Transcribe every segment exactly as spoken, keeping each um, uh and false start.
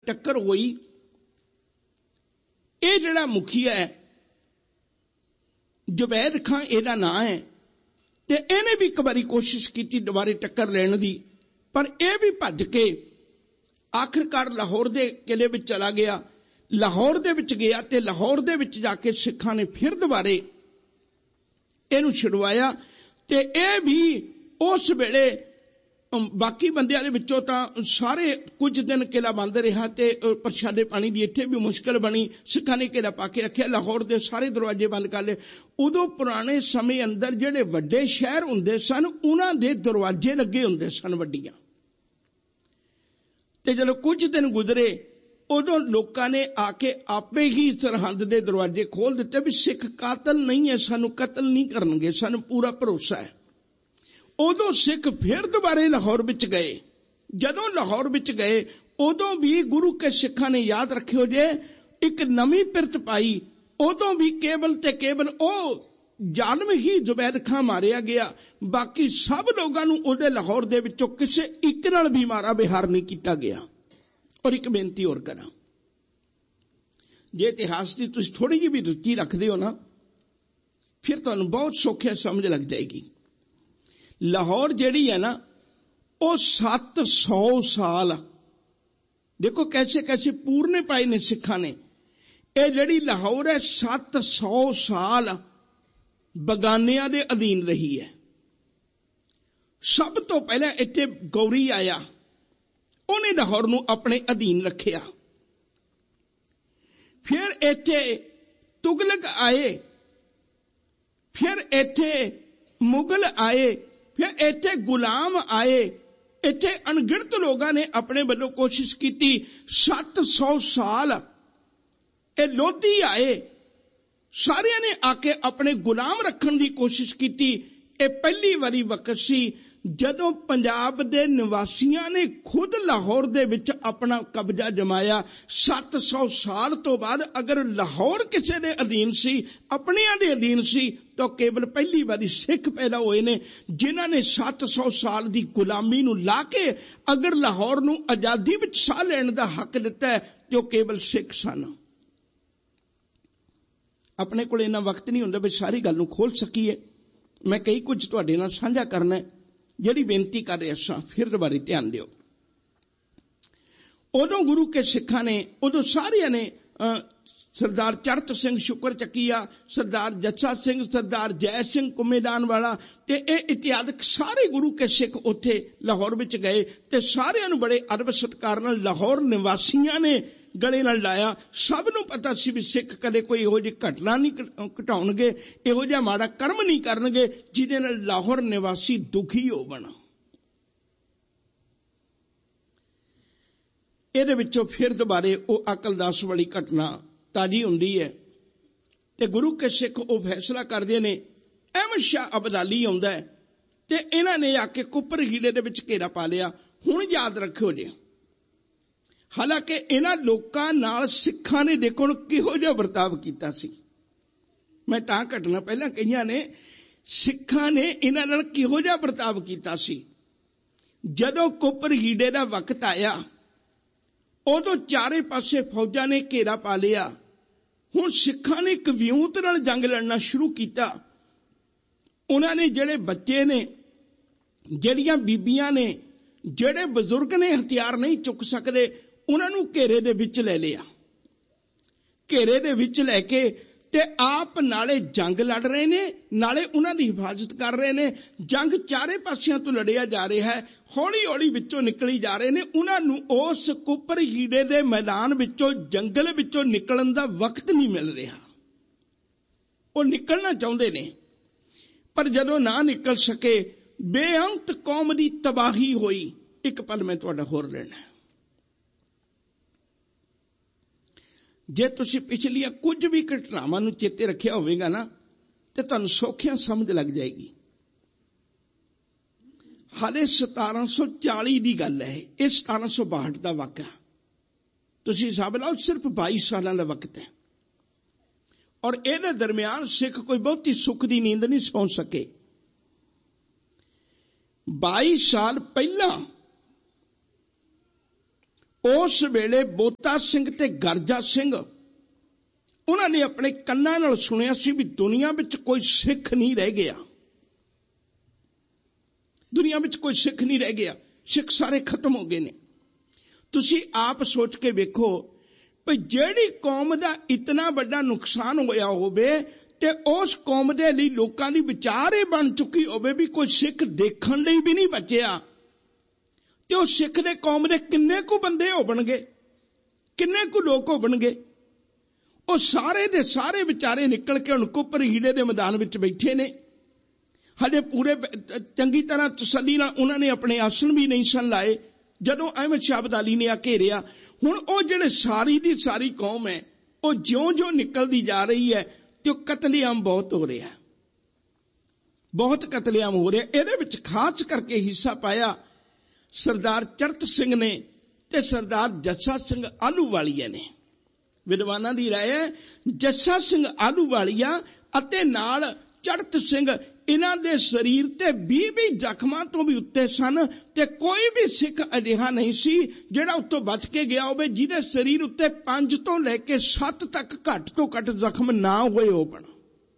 टक्कर हुई। ये जिहड़ा मुखिया है जुबैद खां इहदा नां है, ते इहने भी एक बारी कोशिश की दोबारे टक्कर लैण दी, पर यह भी भज के आखिरकार लाहौर दे किले विच चला गया। लाहौर दे विच गया ते लाहौर दे विच जाके सिखां ने फिर दोबारे इहनूं छुड़वाया। ते यह भी उस वेले बाकी बंदियां दे विचों तां सारे कुछ दिन किला बंद रहा ते प्रशादे पानी दी इत्थे भी मुश्किल बनी। सिखां ने किला पा के रखिया, लाहौर दे सारे दरवाजे बंद कर लए। उदों पुराने समय अंदर जिहड़े वड्डे शहर हुंदे सन उन्हां दे दरवाजे लगे हुंदे सन वड्डियां। ते जदों कुछ दिन गुजरे उदों लोकां ने आके आपे ही सरहंद दे दरवाजे खोल दिते भी सिख कातल नहीं है, सानू कतल नहीं करनगे, सानू पूरा भरोसा है। उदों सिख फिर दोबारे लाहौर विच गए। जदों लाहौर विच गए उदों भी गुरु के सिखां ने याद रखियो जे एक नवीं पिरत पाई। उदों भी केवल ते केवल ओ जालिम ही जुबैद खां मारिया गया, बाकी सब लोगों नूं उहदे लाहौर दे विचों किसे एक नाल भी मारा बिहार नहीं किया गया। और एक बेनती और करा, जे इतिहास की तुसीं थोड़ी जी भी रुचि रखते हो ना, फिर तुहानूं बहुत सौखे समझ लग जाएगी। लाहौर जिहड़ी है ना वो सत्त सौ साल, देखो कैसे कैसे पूरने पाए ने सिखां ने। ये जिहड़ी लाहौर है सत्त सौ साल बगानियां दे अधीन रही है। सब तो पहले इत्थे गौरी आया, उन्हें लाहौर नूं अपने अधीन रखिया। फिर इत्थे तुगलक आए, फिर इत्थे मुगल आए, फिर इत्थे गुलाम आए। इत्थे अणगिणत लोगों ने अपने वल्लों कोशिश की। सत्त सौ साल ए लोधी आए, सारिया ने आके अपने गुलाम रखने की कोशिश की। ए पहली वारी वक्त सी जदों पंजाब दे निवासियां ने खुद लाहौर दे विच अपना कब्जा जमाया। सत्त सौ साल तो बाद अगर लाहौर किसी दे अधीन सी, अपनियां दे अधीन सी, तो केवल पहली बारी सिख पैदा होए ने जिन्हां ने सत्त सौ साल दी गुलामी नूं ला के अगर लाहौर नूं आजादी विच साह लैण दा हक दिता है तो केवल सिख सन। अपने कोल इन्ना वक्त नहीं हुंदा भी सारी गल नूं खोल सकीए। मैं कई कुछ तुहाडे नाल साझा करना है, जिहड़ी बेनती कर रहे असां फिर दोबारे ध्यान दिओ। उदों गुरु के सिखां ने, उदों सारियां ने सरदार चढ़त सिंह शुकर चकीया, सरदार जस्सा सिंह, सरदार जय सिंह कुमेदान वाला ते ए इत्यादि सारे गुरु के सिख उत्थे लाहौर विच गए ते सारियां नूं बड़े अदब सत्कार नाल लाहौर निवासियां ने गले नाल लाया। सब नूं पता सी भी सिख कदे कोई इहो जी घटना नहीं घटाउणगे, इहो जिहा माड़ा कर्म नहीं करनगे जिहदे नाल लाहौर निवासी दुखी होवण। इहदे विचों फिर दोबारे ओ अकलदास वाली घटना ताजी हुंदी है ते गुरु के सिख ओ फैसला करदे ने। अहमद शाह अब्दाली आउंदा है ते इन्हां ने आके कुपर हीड़े दे विच घेरा पा लिया। हुण याद रखियो जी, हालांकि इन्हां लोकां नाल सिखां ने देखो किहो जिहा बर्ताव कीता सी। मैं तां घटना पहलां कईयां ने सिखां ने इन्हां नाल किहो जिहा बर्ताव कीता सी। जदों कुपर हीड़े दा वक्त आया उदों चारे पासे फौजां ने घेरा पा लिया। हुण सिखां ने एक विऊंत नाल जंग लड़ना शुरू किया। उन्हां ने जिहड़े बच्चे ने, जिहड़ियां बीबियां ने, जिहड़े बजुर्ग ने हथियार नहीं चुक सकदे, उन्हां नूं घेरे दे विच ले लिया। घेरे दे विच लैके ते आप नाले जंग लड़ रहे ने, नाले उन्हां दी हिफाजत कर रहे ने। जंग चारे पासियां तो लड़िया जा रहा है, हौली हौली विचों निकली जा रहे ने। उन्हां नूं उस कुपर हीड़े दे मैदान विचों, जंगल विचों निकलण दा वक्त नहीं मिल रहा। वो निकलना चाहुंदे ने पर जदों ना निकल सके, बेअंत कौम दी तबाही होई। एक पल मैं तुहाडा होर लेना है। जे तुसीं पिछलियां कुछ भी घटनावां नूं चेते रखिया होवेगा ना ते तुहानूं सौखियां समझ लग जाएगी। हाले सतारां सौ चाली दी गल है, ये सतारां सौ बाहठ का वाक़या। तुसीं हिसाब लाओ सिर्फ बाई सालां दा वक्त है और इहदे दरमियान सिख कोई बहुती सुख दी नींद नहीं सौ सके। बाई साल पहला उस वेले बोता सिंह ते गरजा सिंह उन्होंने अपने कन्नां नाल सुनिया सी भी दुनिया विच कोई सिख नहीं रह गया, दुनिया विच कोई सिख नहीं रह गया, सिख सारे खत्म हो गए ने। तुसी आप सोच के वेखो भी जिहड़ी कौम दा इतना बड़ा नुकसान होया होवे ते उस कौम दे लई लोकां दी विचार ही बन चुकी होवे भी कोई सिख देखण लई भी नहीं बचिया, ते उस सिख दे कौम दे किन्ने कु बंदे होणगे, किन्ने कु लोग होणगे। ਉਹ ਸਾਰੇ ਦੇ ਸਾਰੇ ਵਿਚਾਰੇ ਨਿਕਲ ਕੇ ਹੁਣ ਕੁੱਪਰ ਹੀੜੇ ਦੇ ਮੈਦਾਨ ਵਿੱਚ ਬੈਠੇ ਨੇ। ਹਜੇ ਪੂਰੇ ਚੰਗੀ ਤਰ੍ਹਾਂ ਤਸੱਲੀ ਨਾਲ ਉਹਨਾਂ ਨੇ ਆਪਣੇ ਆਸਣ ਵੀ ਨਹੀਂ ਸਨ ਲਾਏ ਜਦੋਂ ਅਹਿਮਦ ਸ਼ਾਹ ਅਬਦਾਲੀ ਨੇ ਆ ਘੇਰਿਆ। ਹੁਣ ਉਹ ਜਿਹੜੇ ਸਾਰੀ ਦੀ ਸਾਰੀ ਕੌਮ ਹੈ ਉਹ ਜਿਉਂ-ਜਿਉਂ ਨਿਕਲਦੀ ਜਾ ਰਹੀ ਹੈ ਤੇ ਉਹ ਕਤਲੇਆਮ ਬਹੁਤ ਹੋ ਰਿਹਾ, ਬਹੁਤ ਕਤਲੇਆਮ ਹੋ ਰਿਹਾ। ਇਹਦੇ ਵਿੱਚ ਖਾਸ ਕਰਕੇ ਹਿੱਸਾ ਪਾਇਆ ਸਰਦਾਰ ਚਰਤ ਸਿੰਘ ਨੇ ਤੇ ਸਰਦਾਰ ਜੱਸਾ ਸਿੰਘ ਆਹਲੂਵਾਲੀਆ ਨੇ। विद्वानां दी राय है जस्सा सिंह आहलूवालिया अते नाल चढ़त सिंह इन्हां दे शरीर ते बीह बीह जख्मां तो भी उत्ते सन ते कोई भी सिख अजिहा नहीं सी जिहड़ा उत्तों बच के गया होवे जिहदे शरीर उत्ते पंज तो लैके सत्त तक घट तो घट जख्म ना होए होण।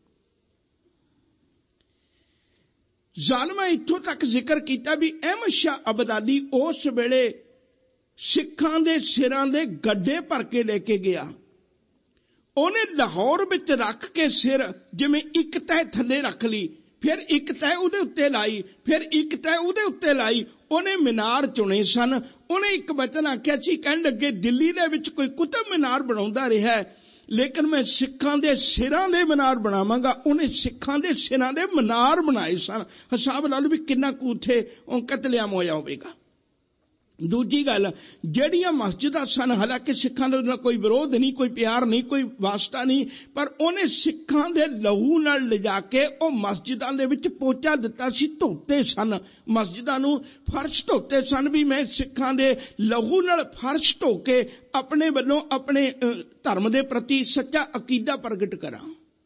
ਜ਼ਾਲਮਾਂ इत्थों तक जिक्र कीता भी अहमद शाह अबदाली उस वेले सिखां दे सिरां दे गड्ढे भर के लेके गया। ਉਹਨੇ ਲਾਹੌਰ ਵਿੱਚ ਰੱਖ ਕੇ ਸਿਰ ਜਿਵੇਂ ਇੱਕ ਤਹਿ ਥੱਲੇ ਰੱਖ ਲਈ, ਫਿਰ ਇੱਕ ਤਹਿ ਉਹਦੇ ਉੱਤੇ ਲਾਈ, ਫਿਰ ਇੱਕ ਤਹਿ ਉਹਦੇ ਉੱਤੇ ਲਾਈ। ਉਹਨੇ ਮੀਨਾਰ ਚੁਣੇ ਸਨ। ਉਹਨੇ ਇੱਕ ਵਚਨ ਆਖਿਆ ਸੀ, ਕਹਿਣ ਲੱਗੇ ਦਿੱਲੀ ਦੇ ਵਿੱਚ ਕੋਈ ਕੁਤਬ ਮੀਨਾਰ ਬਣਾਉਂਦਾ ਰਿਹਾ ਲੇਕਿਨ ਮੈਂ ਸਿੱਖਾਂ ਦੇ ਸਿਰਾਂ ਦੇ ਮੀਨਾਰ ਬਣਾਵਾਂਗਾ। ਉਹਨੇ ਸਿੱਖਾਂ ਦੇ ਸਿਰਾਂ ਦੇ ਮੀਨਾਰ ਬਣਾਏ ਸਨ। ਹਿਸਾਬ ਲਾ ਲਓ ਵੀ ਕਿੰਨਾ ਕੁ ਉੱਥੇ ਉਹ ਕਤਲੇਆਮ ਹੋਇਆ ਹੋਵੇਗਾ। दूजी गल ਜਿਹੜੀਆਂ मस्जिदां सन हालांकि सिखां ਦਾ कोई विरोध नहीं, कोई प्यार नहीं, कोई वास्ता नहीं, पर ਉਹਨੇ सिखां ਦੇ लहू नाल लिजा के ਉਹ मस्जिदां ਦੇ ਵਿੱਚ ਪੋਚਾ ਦਿੱਤਾ ਸੀ, ਧੋਤੇ ਸਨ मस्जिदां ਨੂੰ, फर्श ਧੋਤੇ ਸਨ भी मैं सिखां ਦੇ लहू नाल फर्श ਧੋ के अपने ਵੱਲੋਂ अपने धर्म ਦੇ प्रति सच्चा अकीदा प्रगट करा।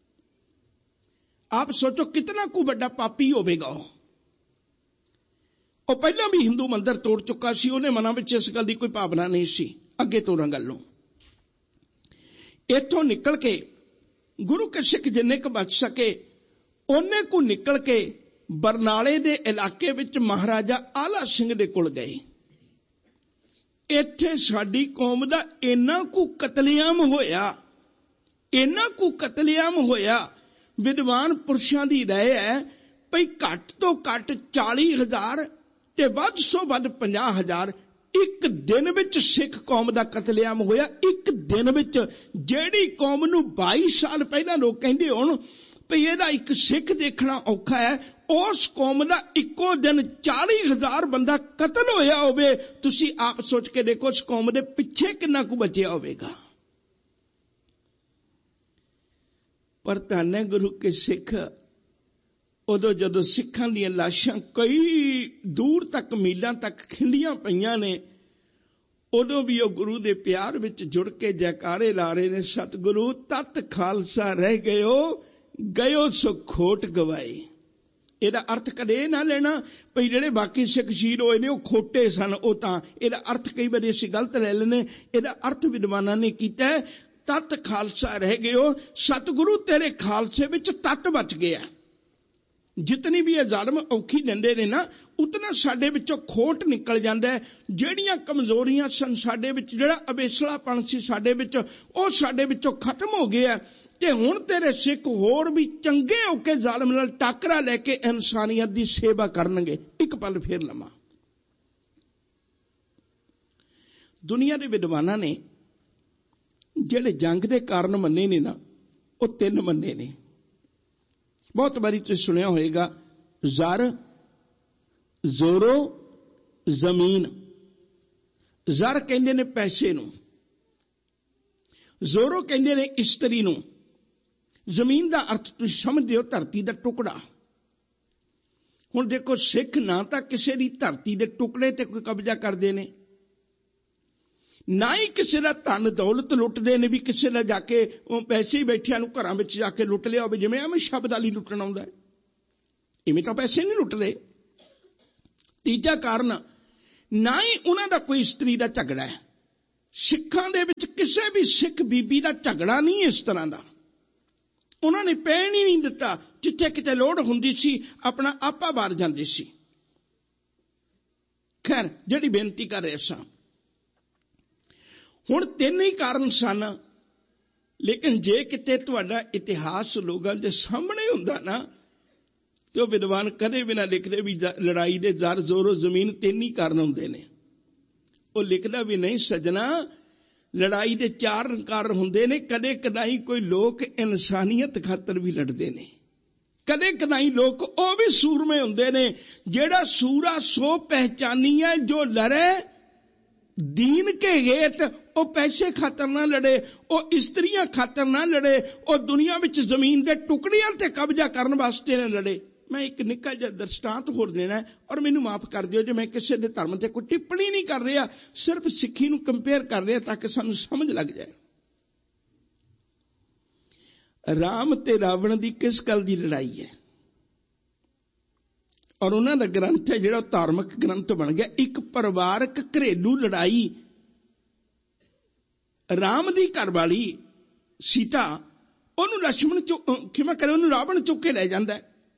आप सोचो कितना को बड़ा पापी होवेगा। ਉਹ ਪਹਿਲਾਂ ਵੀ ਹਿੰਦੂ ਮੰਦਰ ਤੋੜ ਚੁੱਕਾ ਸੀ, ਉਹਨੇ ਮਨਾਂ ਵਿੱਚ ਇਸ ਗੱਲ ਦੀ ਕੋਈ ਭਾਵਨਾ ਨਹੀਂ ਸੀ। ਅੱਗੇ ਤੋਰਾਂ ਗੱਲ ਨੂੰ, ਇੱਥੋਂ ਨਿਕਲ ਕੇ ਗੁਰੂ ਕੇ ਸਿੱਖ ਜਿੰਨੇ ਕੁ ਬਚ ਸਕੇ ਉਹਨੇ ਕੁ ਨਿਕਲ ਕੇ ਬਰਨਾਲੇ ਦੇ ਇਲਾਕੇ ਵਿੱਚ ਮਹਾਰਾਜਾ ਆਲਾ ਸਿੰਘ ਦੇ ਕੋਲ ਗਏ। ਇੱਥੇ ਸਾਡੀ ਕੌਮ ਦਾ ਇੰਨਾ ਕੁ ਕਤਲੇਆਮ ਹੋਇਆ, ਇੰਨਾ ਕੁ ਕਤਲੇਆਮ ਹੋਇਆ। ਵਿਦਵਾਨ ਪੁਰਸ਼ਾਂ ਦੀ ਰਾਏ ਹੈ ਭਈ ਘੱਟ ਤੋਂ ਘੱਟ ਚਾਲੀ ਹਜ਼ਾਰ ਤੇ ਵੱਧ ਸੋ ਵੱਧ ਪੰਜਾਹ ਹਜ਼ਾਰ ਇੱਕ ਦਿਨ ਵਿੱਚ ਸਿੱਖ ਕੌਮ ਦਾ ਕਤਲੇਆਮ ਹੋਇਆ। ਇੱਕ ਦਿਨ ਵਿੱਚ ਜਿਹੜੀ ਕੌਮ ਨੂੰ ਬਾਈ ਸਾਲ ਪਹਿਲਾਂ ਲੋਕ ਕਹਿੰਦੇ ਹੋਣ ਭਈ ਇਹਦਾ ਇੱਕ ਸਿੱਖ ਦੇਖਣਾ ਔਖਾ ਹੈ, ਉਸ ਕੌਮ ਦਾ ਇੱਕੋ ਦਿਨ ਚਾਲੀ ਹਜ਼ਾਰ ਬੰਦਾ ਕਤਲ ਹੋਇਆ ਹੋਵੇ। ਤੁਸੀਂ ਆਪ ਸੋਚ ਕੇ ਦੇਖੋ ਉਸ ਕੌਮ ਦੇ ਪਿੱਛੇ ਕਿੰਨਾ ਕੁ ਬਚਿਆ ਹੋਵੇਗਾ। ਪਰ ਧੰਨ ਹੈ ਗੁਰੂ ਕੇ ਸਿੱਖ, ਉਦੋਂ ਜਦੋਂ ਸਿੱਖਾਂ ਦੀਆਂ ਲਾਸ਼ਾਂ ਕਈ ਦੂਰ ਤੱਕ ਮੀਲਾਂ ਤੱਕ ਖਿੰਡੀਆਂ ਪਈਆਂ ਨੇ, ਉਦੋਂ ਵੀ ਉਹ ਗੁਰੂ ਦੇ ਪਿਆਰ ਵਿੱਚ ਜੁੜ ਕੇ ਜੈਕਾਰੇ ਲਾ ਰਹੇ ਨੇ, ਸਤਿਗੁਰੂ ਤਤ ਖਾਲਸਾ ਰਹਿ ਗਇਓ, ਗਇਓ ਸੋ ਖੋਟ ਗਵਾਏ। ਇਹਦਾ ਅਰਥ ਕਦੇ ਨਾ ਲੈਣਾ ਭਈ ਜਿਹੜੇ ਬਾਕੀ ਸਿੱਖ ਸ਼ਹੀਦ ਹੋਏ ਨੇ ਉਹ ਖੋਟੇ ਸਨ। ਉਹ ਤਾਂ ਇਹਦਾ ਅਰਥ ਕਈ ਵਾਰੀ ਅਸੀਂ ਗਲਤ ਲੈ ਲੈਂਦੇ। ਇਹਦਾ ਅਰਥ ਵਿਦਵਾਨਾਂ ਨੇ ਕੀਤਾ ਤਤ ਖਾਲਸਾ ਰਹਿ ਗਇਓ, ਸਤਿਗੁਰੂ ਤੇਰੇ ਖਾਲਸੇ ਵਿੱਚ ਤਤ ਬਚ ਗਿਆ। ਜਿਤਨੀ ਵੀ ਇਹ ਜ਼ਾਲਮ ਔਖੀ ਦਿੰਦੇ ਨੇ ਨਾ ਉਤਨਾ ਸਾਡੇ ਵਿੱਚੋਂ ਖੋਟ ਨਿਕਲ ਜਾਂਦਾ ਹੈ। ਜਿਹੜੀਆਂ ਕਮਜ਼ੋਰੀਆਂ ਸਨ ਸਾਡੇ ਵਿੱਚ, ਜਿਹੜਾ ਅਬੇਸਲਾਪਣ ਸੀ ਸਾਡੇ ਵਿੱਚ, ਉਹ ਸਾਡੇ ਵਿੱਚੋਂ ਖਤਮ ਹੋ ਗਿਆ ਤੇ ਹੁਣ ਤੇਰੇ ਸਿੱਖ ਹੋਰ ਵੀ ਚੰਗੇ ਹੋ ਕੇ ਜ਼ਾਲਮ ਨਾਲ ਟਾਕਰਾ ਲੈ ਕੇ ਇਨਸਾਨੀਅਤ ਦੀ ਸੇਵਾ ਕਰਨਗੇ। ਇੱਕ ਪਲ ਫੇਰ ਲਵਾਂ। ਦੁਨੀਆ ਦੇ ਵਿਦਵਾਨਾਂ ਨੇ ਜਿਹੜੇ ਜੰਗ ਦੇ ਕਾਰਨ ਮੰਨੇ ਨੇ ਨਾ ਉਹ ਤਿੰਨ ਮੰਨੇ ਨੇ। ਬਹੁਤ ਵਾਰੀ ਤੁਸੀਂ ਸੁਣਿਆ ਹੋਵੇਗਾ ਜ਼ਰ, ਜ਼ੋਰੋ, ਜ਼ਮੀਨ। ਜ਼ਰ ਕਹਿੰਦੇ ਨੇ ਪੈਸੇ ਨੂੰ, ਜ਼ੋਰੋ ਕਹਿੰਦੇ ਨੇ ਇਸਤਰੀ ਨੂੰ, ਜ਼ਮੀਨ ਦਾ ਅਰਥ ਤੁਸੀਂ ਸਮਝਦੇ ਹੋ ਧਰਤੀ ਦਾ ਟੁਕੜਾ। ਹੁਣ ਦੇਖੋ ਸਿੱਖ ਨਾ ਤਾਂ ਕਿਸੇ ਦੀ ਧਰਤੀ ਦੇ ਟੁਕੜੇ ਤੇ ਕੋਈ ਕਬਜ਼ਾ ਕਰਦੇ ਨੇ, ਨਾ ਹੀ ਕਿਸੇ ਦਾ ਧਨ ਦੌਲਤ ਲੁੱਟਦੇ ਨੇ ਵੀ ਕਿਸੇ ਦਾ ਜਾ ਕੇ ਉਹ ਪੈਸੇ ਹੀ ਬੈਠਿਆਂ ਨੂੰ ਘਰਾਂ ਵਿੱਚ ਜਾ ਕੇ ਲੁੱਟ ਲਿਆ ਹੋਵੇ ਜਿਵੇਂ ਅਹਿਮਦ ਸ਼ਾਹ ਅਬਦਾਲੀ ਲੁੱਟਣ ਆਉਂਦਾ ਹੈ। ਇਵੇਂ ਤਾਂ ਪੈਸੇ ਨਹੀਂ ਲੁੱਟਦੇ। ਤੀਜਾ ਕਾਰਨ, ਨਾ ਹੀ ਉਹਨਾਂ ਦਾ ਕੋਈ ਇਸਤਰੀ ਦਾ ਝਗੜਾ ਹੈ। ਸਿੱਖਾਂ ਦੇ ਵਿੱਚ ਕਿਸੇ ਵੀ ਸਿੱਖ ਬੀਬੀ ਦਾ ਝਗੜਾ ਨਹੀਂ ਇਸ ਤਰ੍ਹਾਂ ਦਾ। ਉਹਨਾਂ ਨੇ ਪੈਣ ਹੀ ਨਹੀਂ ਦਿੱਤਾ। ਜਿੱਥੇ ਕਿਤੇ ਲੋੜ ਹੁੰਦੀ ਸੀ ਆਪਣਾ ਆਪਾ ਬਾਰ ਜਾਂਦੀ ਸੀ। ਖੈਰ, ਜਿਹੜੀ ਬੇਨਤੀ ਕਰ ਰਹੇ ਸਾਂ, ਹੁਣ ਤਿੰਨ ਹੀ ਕਾਰਨ ਸਨ। ਲੇਕਿਨ ਜੇ ਕਿਤੇ ਤੁਹਾਡਾ ਇਤਿਹਾਸ ਲੋਕਾਂ ਦੇ ਸਾਹਮਣੇ ਹੁੰਦਾ ਨਾ, ਤੇ ਉਹ ਵਿਦਵਾਨ ਕਦੇ ਵੀ ਨਾ ਲਿਖਦੇ ਵੀ ਲੜਾਈ ਦੇ ਜ਼ਰ ਜ਼ੋਰੋ ਜ਼ਮੀਨ ਤਿੰਨ ਹੀ ਕਾਰਨ ਹੁੰਦੇ ਨੇ। ਉਹ ਲਿਖਦਾ ਵੀ ਨਹੀਂ ਸੱਜਣਾ, ਲੜਾਈ ਦੇ ਚਾਰ ਕਾਰਨ ਹੁੰਦੇ ਨੇ। ਕਦੇ ਕਦਾਈ ਕੋਈ ਲੋਕ ਇਨਸਾਨੀਅਤ ਖਾਤਰ ਵੀ ਲੜਦੇ ਨੇ। ਕਦੇ ਕਦਾਈ ਲੋਕ ਉਹ ਵੀ ਸੂਰਮੇ ਹੁੰਦੇ ਨੇ। ਜਿਹੜਾ ਸੂਰਾ ਸੋ ਪਹਿਚਾਨੀ ਹੈ, ਜੋ ਲੜੇ ਦੀਨ ਕੇ ਗੇਟ, ਉਹ ਪੈਸੇ ਖਾਤਰ ਨਾ ਲੜੇ, ਉਹ ਇਸਤਰੀਆਂ ਖਾਤਰ ਨਾ ਲੜੇ, ਉਹ ਦੁਨੀਆ ਵਿੱਚ ਜ਼ਮੀਨ ਦੇ ਟੁਕੜਿਆਂ ਤੇ ਕਬਜ਼ਾ ਕਰਨ ਵਾਸਤੇ ਨਾ ਲੜੇ। ਮੈਂ ਇੱਕ ਨਿੱਕਾ ਜਿਹਾ ਦ੍ਰਿਸ਼ਟਾਂਤ ਹੋਰ ਦੇਣਾ, ਔਰ ਮੈਨੂੰ ਮਾਫ ਕਰ ਦਿਓ ਜੇ ਮੈਂ ਕਿਸੇ ਦੇ ਧਰਮ ਤੇ ਕੋਈ ਟਿੱਪਣੀ ਨਹੀਂ ਕਰ ਰਿਹਾ, ਸਿਰਫ ਸਿੱਖੀ ਨੂੰ ਕੰਪੇਅਰ ਕਰ ਰਿਹਾ ਤਾਂ ਕਿ ਸਾਨੂੰ ਸਮਝ ਲੱਗ ਜਾਏ। ਰਾਮ ਤੇ ਰਾਵਣ ਦੀ ਕਿਸ ਗੱਲ ਦੀ ਲੜਾਈ ਹੈ? ਔਰ ਉਹਨਾਂ ਦਾ ਗ੍ਰੰਥ ਹੈ ਜਿਹੜਾ ਧਾਰਮਿਕ ਗ੍ਰੰਥ ਬਣ ਗਿਆ, ਇੱਕ ਪਰਿਵਾਰਕ ਘਰੇਲੂ ਲੜਾਈ। ਰਾਮ ਦੀ ਘਰਵਾਲੀ ਸੀਤਾ, ਉਹਨੂੰ ਲక్ష్మణ ਖਿਮਾ ਕਰੇ ਉਹਨੂੰ ਰਾਵਣ ਚੁੱਕ ਕੇ ਲੈ ਜਾਂਦਾ।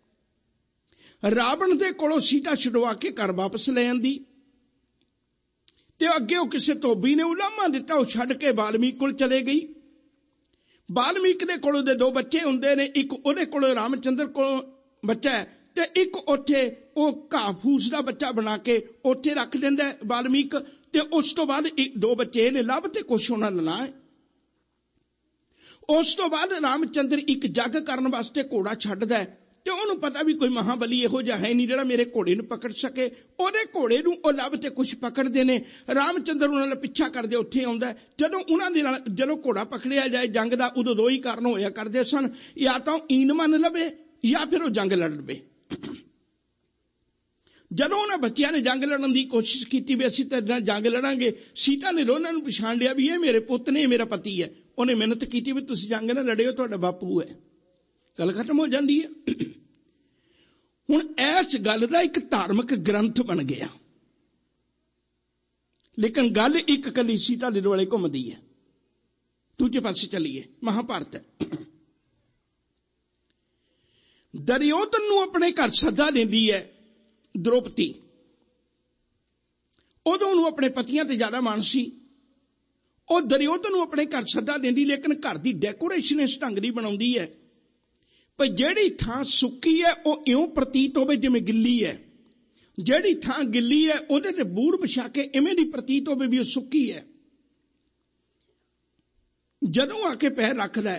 ਰਾਵਣ ਦੇ ਕੋਲੋਂ ਸੀਤਾ ਛੁਡਵਾ ਕੇ ਘਰ ਵਾਪਸ ਲੈ ਆਂਦੀ, ਤੇ ਅੱਗੇ ਉਹ ਕਿਸੇ ਧੋਬੀ ਨੇ ਉਲਾਮਾ ਦਿੱਤਾ, ਉਹ ਛੱਡ ਕੇ ਵਾਲਮੀਕ ਕੋਲ ਚਲੇ ਗਈ। ਵਾਲਮੀਕ ਦੇ ਕੋਲ ਉਹਦੇ ਦੋ ਬੱਚੇ ਹੁੰਦੇ ਨੇ, ਇੱਕ ਉਹਦੇ ਕੋਲ ਰਾਮਚੰਦਰ ਕੋਲ ਬੱਚਾ ਹੈ, ਤੇ ਇੱਕ ਉੱਥੇ ਉਹ ਘਾਹ ਫੂਸ ਦਾ ਬੱਚਾ ਬਣਾ ਕੇ ਉੱਥੇ ਰੱਖ ਦਿੰਦਾ ਵਾਲਮੀਕ। ਤੇ ਉਸ ਤੋਂ ਬਾਅਦ ਦੋ ਬੱਚੇ ਨੇ ਲਵ ਤੇ ਕੁਛ ਉਹਨਾਂ ਦਾ ਨਾਂ ਹੈ। ਉਸ ਤੋਂ ਬਾਅਦ ਰਾਮਚੰਦਰ ਇੱਕ ਜੱਗ ਕਰਨ ਵਾਸਤੇ ਘੋੜਾ ਛੱਡਦਾ ਹੈ, ਤੇ ਉਹਨੂੰ ਪਤਾ ਵੀ ਕੋਈ ਮਹਾਬਲੀ ਇਹੋ ਜਿਹਾ ਹੈ ਨਹੀਂ ਜਿਹੜਾ ਮੇਰੇ ਘੋੜੇ ਨੂੰ ਪਕੜ ਸਕੇ। ਉਹਦੇ ਘੋੜੇ ਨੂੰ ਉਹ ਲੱਭ ਤੇ ਕੁਛ ਪਕੜਦੇ ਨੇ। ਰਾਮਚੰਦਰ ਉਹਨਾਂ ਨਾਲ ਪਿੱਛਾ ਕਰਦੇ ਉੱਥੇ ਆਉਂਦਾ। ਜਦੋਂ ਉਹਨਾਂ ਦੇ ਨਾਲ ਜਦੋਂ ਘੋੜਾ ਪਕੜਿਆ ਜਾਏ ਜੰਗ ਦਾ, ਉਦੋਂ ਦੋ ਹੀ ਕਾਰਨ ਹੋਇਆ ਕਰਦੇ ਸਨ, ਜਾਂ ਤਾਂ ਈਨ ਮੰਨ ਲਵੇ ਜਾਂ ਫਿਰ ਉਹ ਜੰਗ ਲੜ ਲਵੇ। ਜਦੋਂ ਉਹਨਾਂ ਬੱਚਿਆਂ ਨੇ ਜੰਗ ਲੜਨ ਦੀ ਕੋਸ਼ਿਸ਼ ਕੀਤੀ ਵੀ ਅਸੀਂ ਤਾਂ ਜੰਗ ਲੜਾਂਗੇ, ਸੀਤਾ ਨੇ ਉਹਨਾਂ ਨੂੰ ਪਛਾਣ ਲਿਆ ਵੀ ਇਹ ਮੇਰੇ ਪੁੱਤ ਨੇ, ਮੇਰਾ ਪਤੀ ਹੈ। ਉਹਨੇ ਮਿਹਨਤ ਕੀਤੀ ਵੀ ਤੁਸੀਂ ਜੰਗ ਨਾ ਲੜਿਓ, ਤੁਹਾਡਾ ਬਾਪੂ ਹੈ। ਗੱਲ ਖਤਮ ਹੋ ਜਾਂਦੀ ਹੈ। ਹੁਣ ਇਸ ਗੱਲ ਦਾ ਇੱਕ ਧਾਰਮਿਕ ਗ੍ਰੰਥ ਬਣ ਗਿਆ, ਲੇਕਿਨ ਗੱਲ ਇੱਕ ਕੱਲੀ ਸੀਤਾ ਦੇ ਦੁਆਲੇ ਘੁੰਮਦੀ ਹੈ। ਦੂਜੇ ਪਾਸੇ ਚੱਲੀਏ, ਮਹਾਭਾਰਤ ਹੈ। ਦੁਰਯੋਧਨ ਨੂੰ ਆਪਣੇ ਘਰ ਸੱਦਾ ਦਿੰਦੀ ਹੈ ਦ੍ਰੋਪਦੀ। ਉਦੋਂ ਉਹਨੂੰ ਆਪਣੇ ਪਤੀਆਂ ਤੇ ਜ਼ਿਆਦਾ ਮਾਣ ਸੀ। ਉਹ ਦੁਰਯੋਧਨ ਨੂੰ ਆਪਣੇ ਘਰ ਸੱਦਾ ਦਿੰਦੀ, ਲੇਕਿਨ ਘਰ ਦੀ ਡੈਕੋਰੇਸ਼ਨ ਇਸ ਢੰਗ ਦੀ ਬਣਾਉਂਦੀ ਹੈ ਪਰ ਜਿਹੜੀ ਥਾਂ ਸੁੱਕੀ ਹੈ ਉਹ ਇਉਂ ਪ੍ਰਤੀਤ ਹੋਵੇ ਜਿਵੇਂ ਗਿੱਲੀ ਹੈ, ਜਿਹੜੀ ਥਾਂ ਗਿੱਲੀ ਹੈ ਉਹਦੇ ਤੇ ਬੂਰ ਵਿਛਾ ਕੇ ਇਵੇਂ ਦੀ ਪ੍ਰਤੀਤ ਹੋਵੇ ਵੀ ਉਹ ਸੁੱਕੀ ਹੈ। ਜਦੋਂ ਆ ਕੇ ਪੈਰ ਰੱਖਦਾ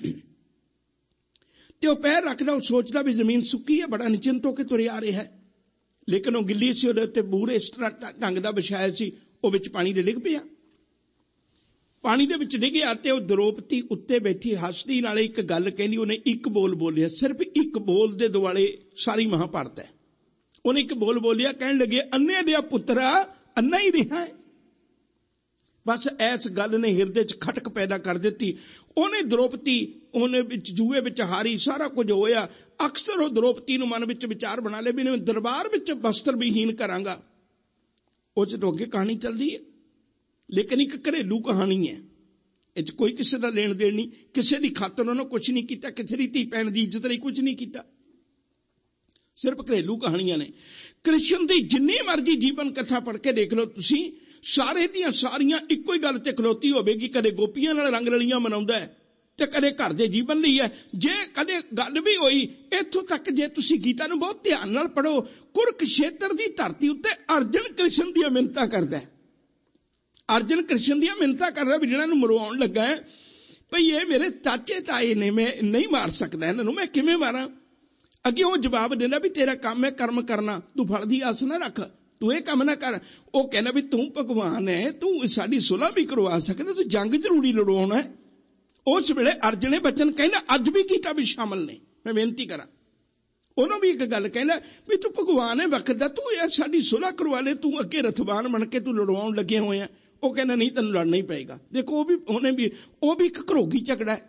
ਤੇ ਉਹ ਪੈਰ ਰੱਖਦਾ, ਉਹ ਸੋਚਦਾ ਵੀ ਜ਼ਮੀਨ ਸੁੱਕੀ ਹੈ, ਬੜਾ ਨਿਚਿੰਤ ਹੋ ਕੇ ਤੁਰਿਆ ਆ ਰਿਹਾ ਹੈ, ਲੇਕਿਨ ਉਹ ਗਿੱਲੀ ਸੀ। ਉਹਦੇ ਉੱਤੇ ਬੂਰ ਇਸ ਤਰ੍ਹਾਂ ਢੰਗ ਦਾ ਵਿਛਾਇਆ ਸੀ, ਉਹ ਵਿੱਚ ਪਾਣੀ ਦੇ ਡਿੱਗ ਪਿਆ। ਪਾਣੀ ਦੇ ਵਿੱਚ ਡਿੱਗਿਆ ਤੇ ਉਹ ਦ੍ਰੋਪਦੀ ਉੱਤੇ ਬੈਠੀ ਹੱਸਦੀ ਨਾਲੇ ਇੱਕ ਗੱਲ ਕਹਿੰਦੀ। ਉਹਨੇ ਇੱਕ ਬੋਲ ਬੋਲਿਆ, ਸਿਰਫ ਇੱਕ ਬੋਲ ਦੇ ਦੁਆਲੇ ਸਾਰੀ ਮਹਾਭਾਰਤ ਹੈ। ਉਹਨੇ ਇੱਕ ਬੋਲ ਬੋਲਿਆ, ਕਹਿਣ ਲੱਗੇ ਅੰਨੇ ਦਿਆ ਪੁੱਤਰਾ ਅੰਨਾ ਹੀ ਰਿਹਾ ਹੈ। ਬਸ ਇਸ ਗੱਲ ਨੇ ਹਿਰਦੇ 'ਚ ਖਟਕ ਪੈਦਾ ਕਰ ਦਿੱਤੀ। ਉਹਨੇ ਦ੍ਰੋਪਦੀ ਉਹਨੇ ਵਿੱਚ ਜੂਏ ਵਿੱਚ ਹਾਰੀ, ਸਾਰਾ ਕੁਝ ਹੋਇਆ। ਅਕਸਰ ਉਹ ਦ੍ਰੋਪਦੀ ਨੂੰ ਮਨ ਵਿੱਚ ਵਿਚਾਰ ਬਣਾ ਲਏ ਵੀ ਮੈਂ ਦਰਬਾਰ ਵਿੱਚ ਵਸਤਰ ਵਿਹੀਨ ਕਰਾਂਗਾ। ਉਹ 'ਚ ਤੋਂ ਅੱਗੇ ਕਹਾਣੀ ਚੱਲਦੀ ਹੈ, ਲੇਕਿਨ ਇੱਕ ਘਰੇਲੂ ਕਹਾਣੀ ਹੈ। ਇਹ 'ਚ ਕੋਈ ਕਿਸੇ ਦਾ ਲੈਣ ਦੇਣ ਨਹੀਂ, ਕਿਸੇ ਦੀ ਖਾਤਰ ਉਹਨੇ ਕੁਛ ਨਹੀਂ ਕੀਤਾ, ਕਿਸੇ ਦੀ ਧੀ ਭੈਣ ਦੀ ਇੱਜ਼ਤ ਲਈ ਕੁਝ ਨਹੀਂ ਕੀਤਾ, ਸਿਰਫ ਘਰੇਲੂ ਕਹਾਣੀਆਂ ਨੇ। ਕ੍ਰਿਸ਼ਨ ਦੀ ਜਿੰਨੀ ਮਰਜ਼ੀ ਜੀਵਨ ਕਥਾ ਪੜ੍ਹ ਕੇ ਦੇਖ ਲਓ ਤੁਸੀਂ, ਸਾਰੇ ਦੀਆਂ ਸਾਰੀਆਂ ਇੱਕੋ ਹੀ ਗੱਲ ਤੇ ਖਲੋਤੀ ਹੋਵੇਗੀ। ਕਦੇ ਗੋਪੀਆਂ ਨਾਲ ਰੰਗ ਰਲੀਆਂ ਮਨਾਉਂਦਾ ਹੈ ਤੇ ਕਦੇ ਘਰ ਦੇ ਜੀਵਨ ਲਈ ਹੈ। ਜੇ ਕਦੇ ਗੱਲ ਵੀ ਹੋਈ ਇੱਥੋਂ ਤੱਕ, ਜੇ ਤੁਸੀਂ ਗੀਤਾ ਨੂੰ ਬਹੁਤ ਧਿਆਨ ਨਾਲ ਪੜ੍ਹੋ, ਕੁਰਕਸ਼ੇਤਰ ਦੀ ਧਰਤੀ ਉੱਤੇ ਅਰਜਨ ਕ੍ਰਿਸ਼ਨ ਦੀਆਂ ਮਿੰਨਤਾਂ ਕਰਦਾ ਹੈ। ਅਰਜਨ ਕ੍ਰਿਸ਼ਨ ਦੀਆਂ ਮਿੰਨਤਾਂ ਕਰਦਾ ਵੀ ਜਿਹਨਾਂ ਨੂੰ ਮਰਵਾਉਣ ਲੱਗਾ ਹੈ, ਭਈ ਇਹ ਮੇਰੇ ਚਾਚੇ ਤਾਏ ਨੇ, ਮੈਂ ਨਹੀਂ ਮਾਰ ਸਕਦਾ ਇਹਨਾਂ ਨੂੰ, ਮੈਂ ਕਿਵੇਂ ਮਾਰਾਂ? ਅੱਗੇ ਉਹ ਜਵਾਬ ਦਿੰਦਾ ਵੀ ਤੇਰਾ ਕੰਮ ਹੈ ਕਰਮ ਕਰਨਾ, ਤੂੰ ਫਲ ਦੀ ਆਸ ਨਾ ਰੱਖ, ਤੂੰ ਇਹ ਕੰਮ ਨਾ ਕਰ। ਉਹ ਕਹਿੰਦਾ ਵੀ ਤੂੰ ਭਗਵਾਨ ਹੈ, ਤੂੰ ਸਾਡੀ ਸੁਲ੍ਹਾ ਵੀ ਕਰਵਾ ਸਕਦਾ, ਤੂੰ ਜੰਗ ਜ਼ਰੂਰੀ ਲੜਾਉਣਾ ਹੈ। ਉਸ ਵੇਲੇ ਅਰਜਨ ਨੇ ਬਚਨ ਕਹਿੰਦਾ ਅੱਜ ਵੀ ਗੀਤਾ ਵੀ ਸ਼ਾਮਲ ਨੇ, ਮੈਂ ਬੇਨਤੀ ਕਰਾਂ। ਉਹਨੂੰ ਵੀ ਇੱਕ ਗੱਲ ਕਹਿੰਦਾ ਵੀ ਤੂੰ ਭਗਵਾਨ ਹੈ ਵਕਤ ਦਾ, ਤੂੰ ਇਹ ਸਾਡੀ ਸੁਲ੍ਹਾ ਕਰਵਾ ਲੈ, ਤੂੰ ਅੱਗੇ ਰਥਵਾਨ ਬਣ ਕੇ ਤੂੰ ਲੜਵਾਉਣ ਲੱਗੇ ਹੋਏ ਆ। ਉਹ ਕਹਿੰਦਾ ਨਹੀਂ, ਤੈਨੂੰ ਲੜਨਾ ਹੀ ਪਏਗਾ। ਦੇਖੋ ਉਹ ਵੀ ਉਹਨੇ ਵੀ ਉਹ ਵੀ ਇੱਕ ਘਰੋਗੀ ਝਗੜਾ ਹੈ।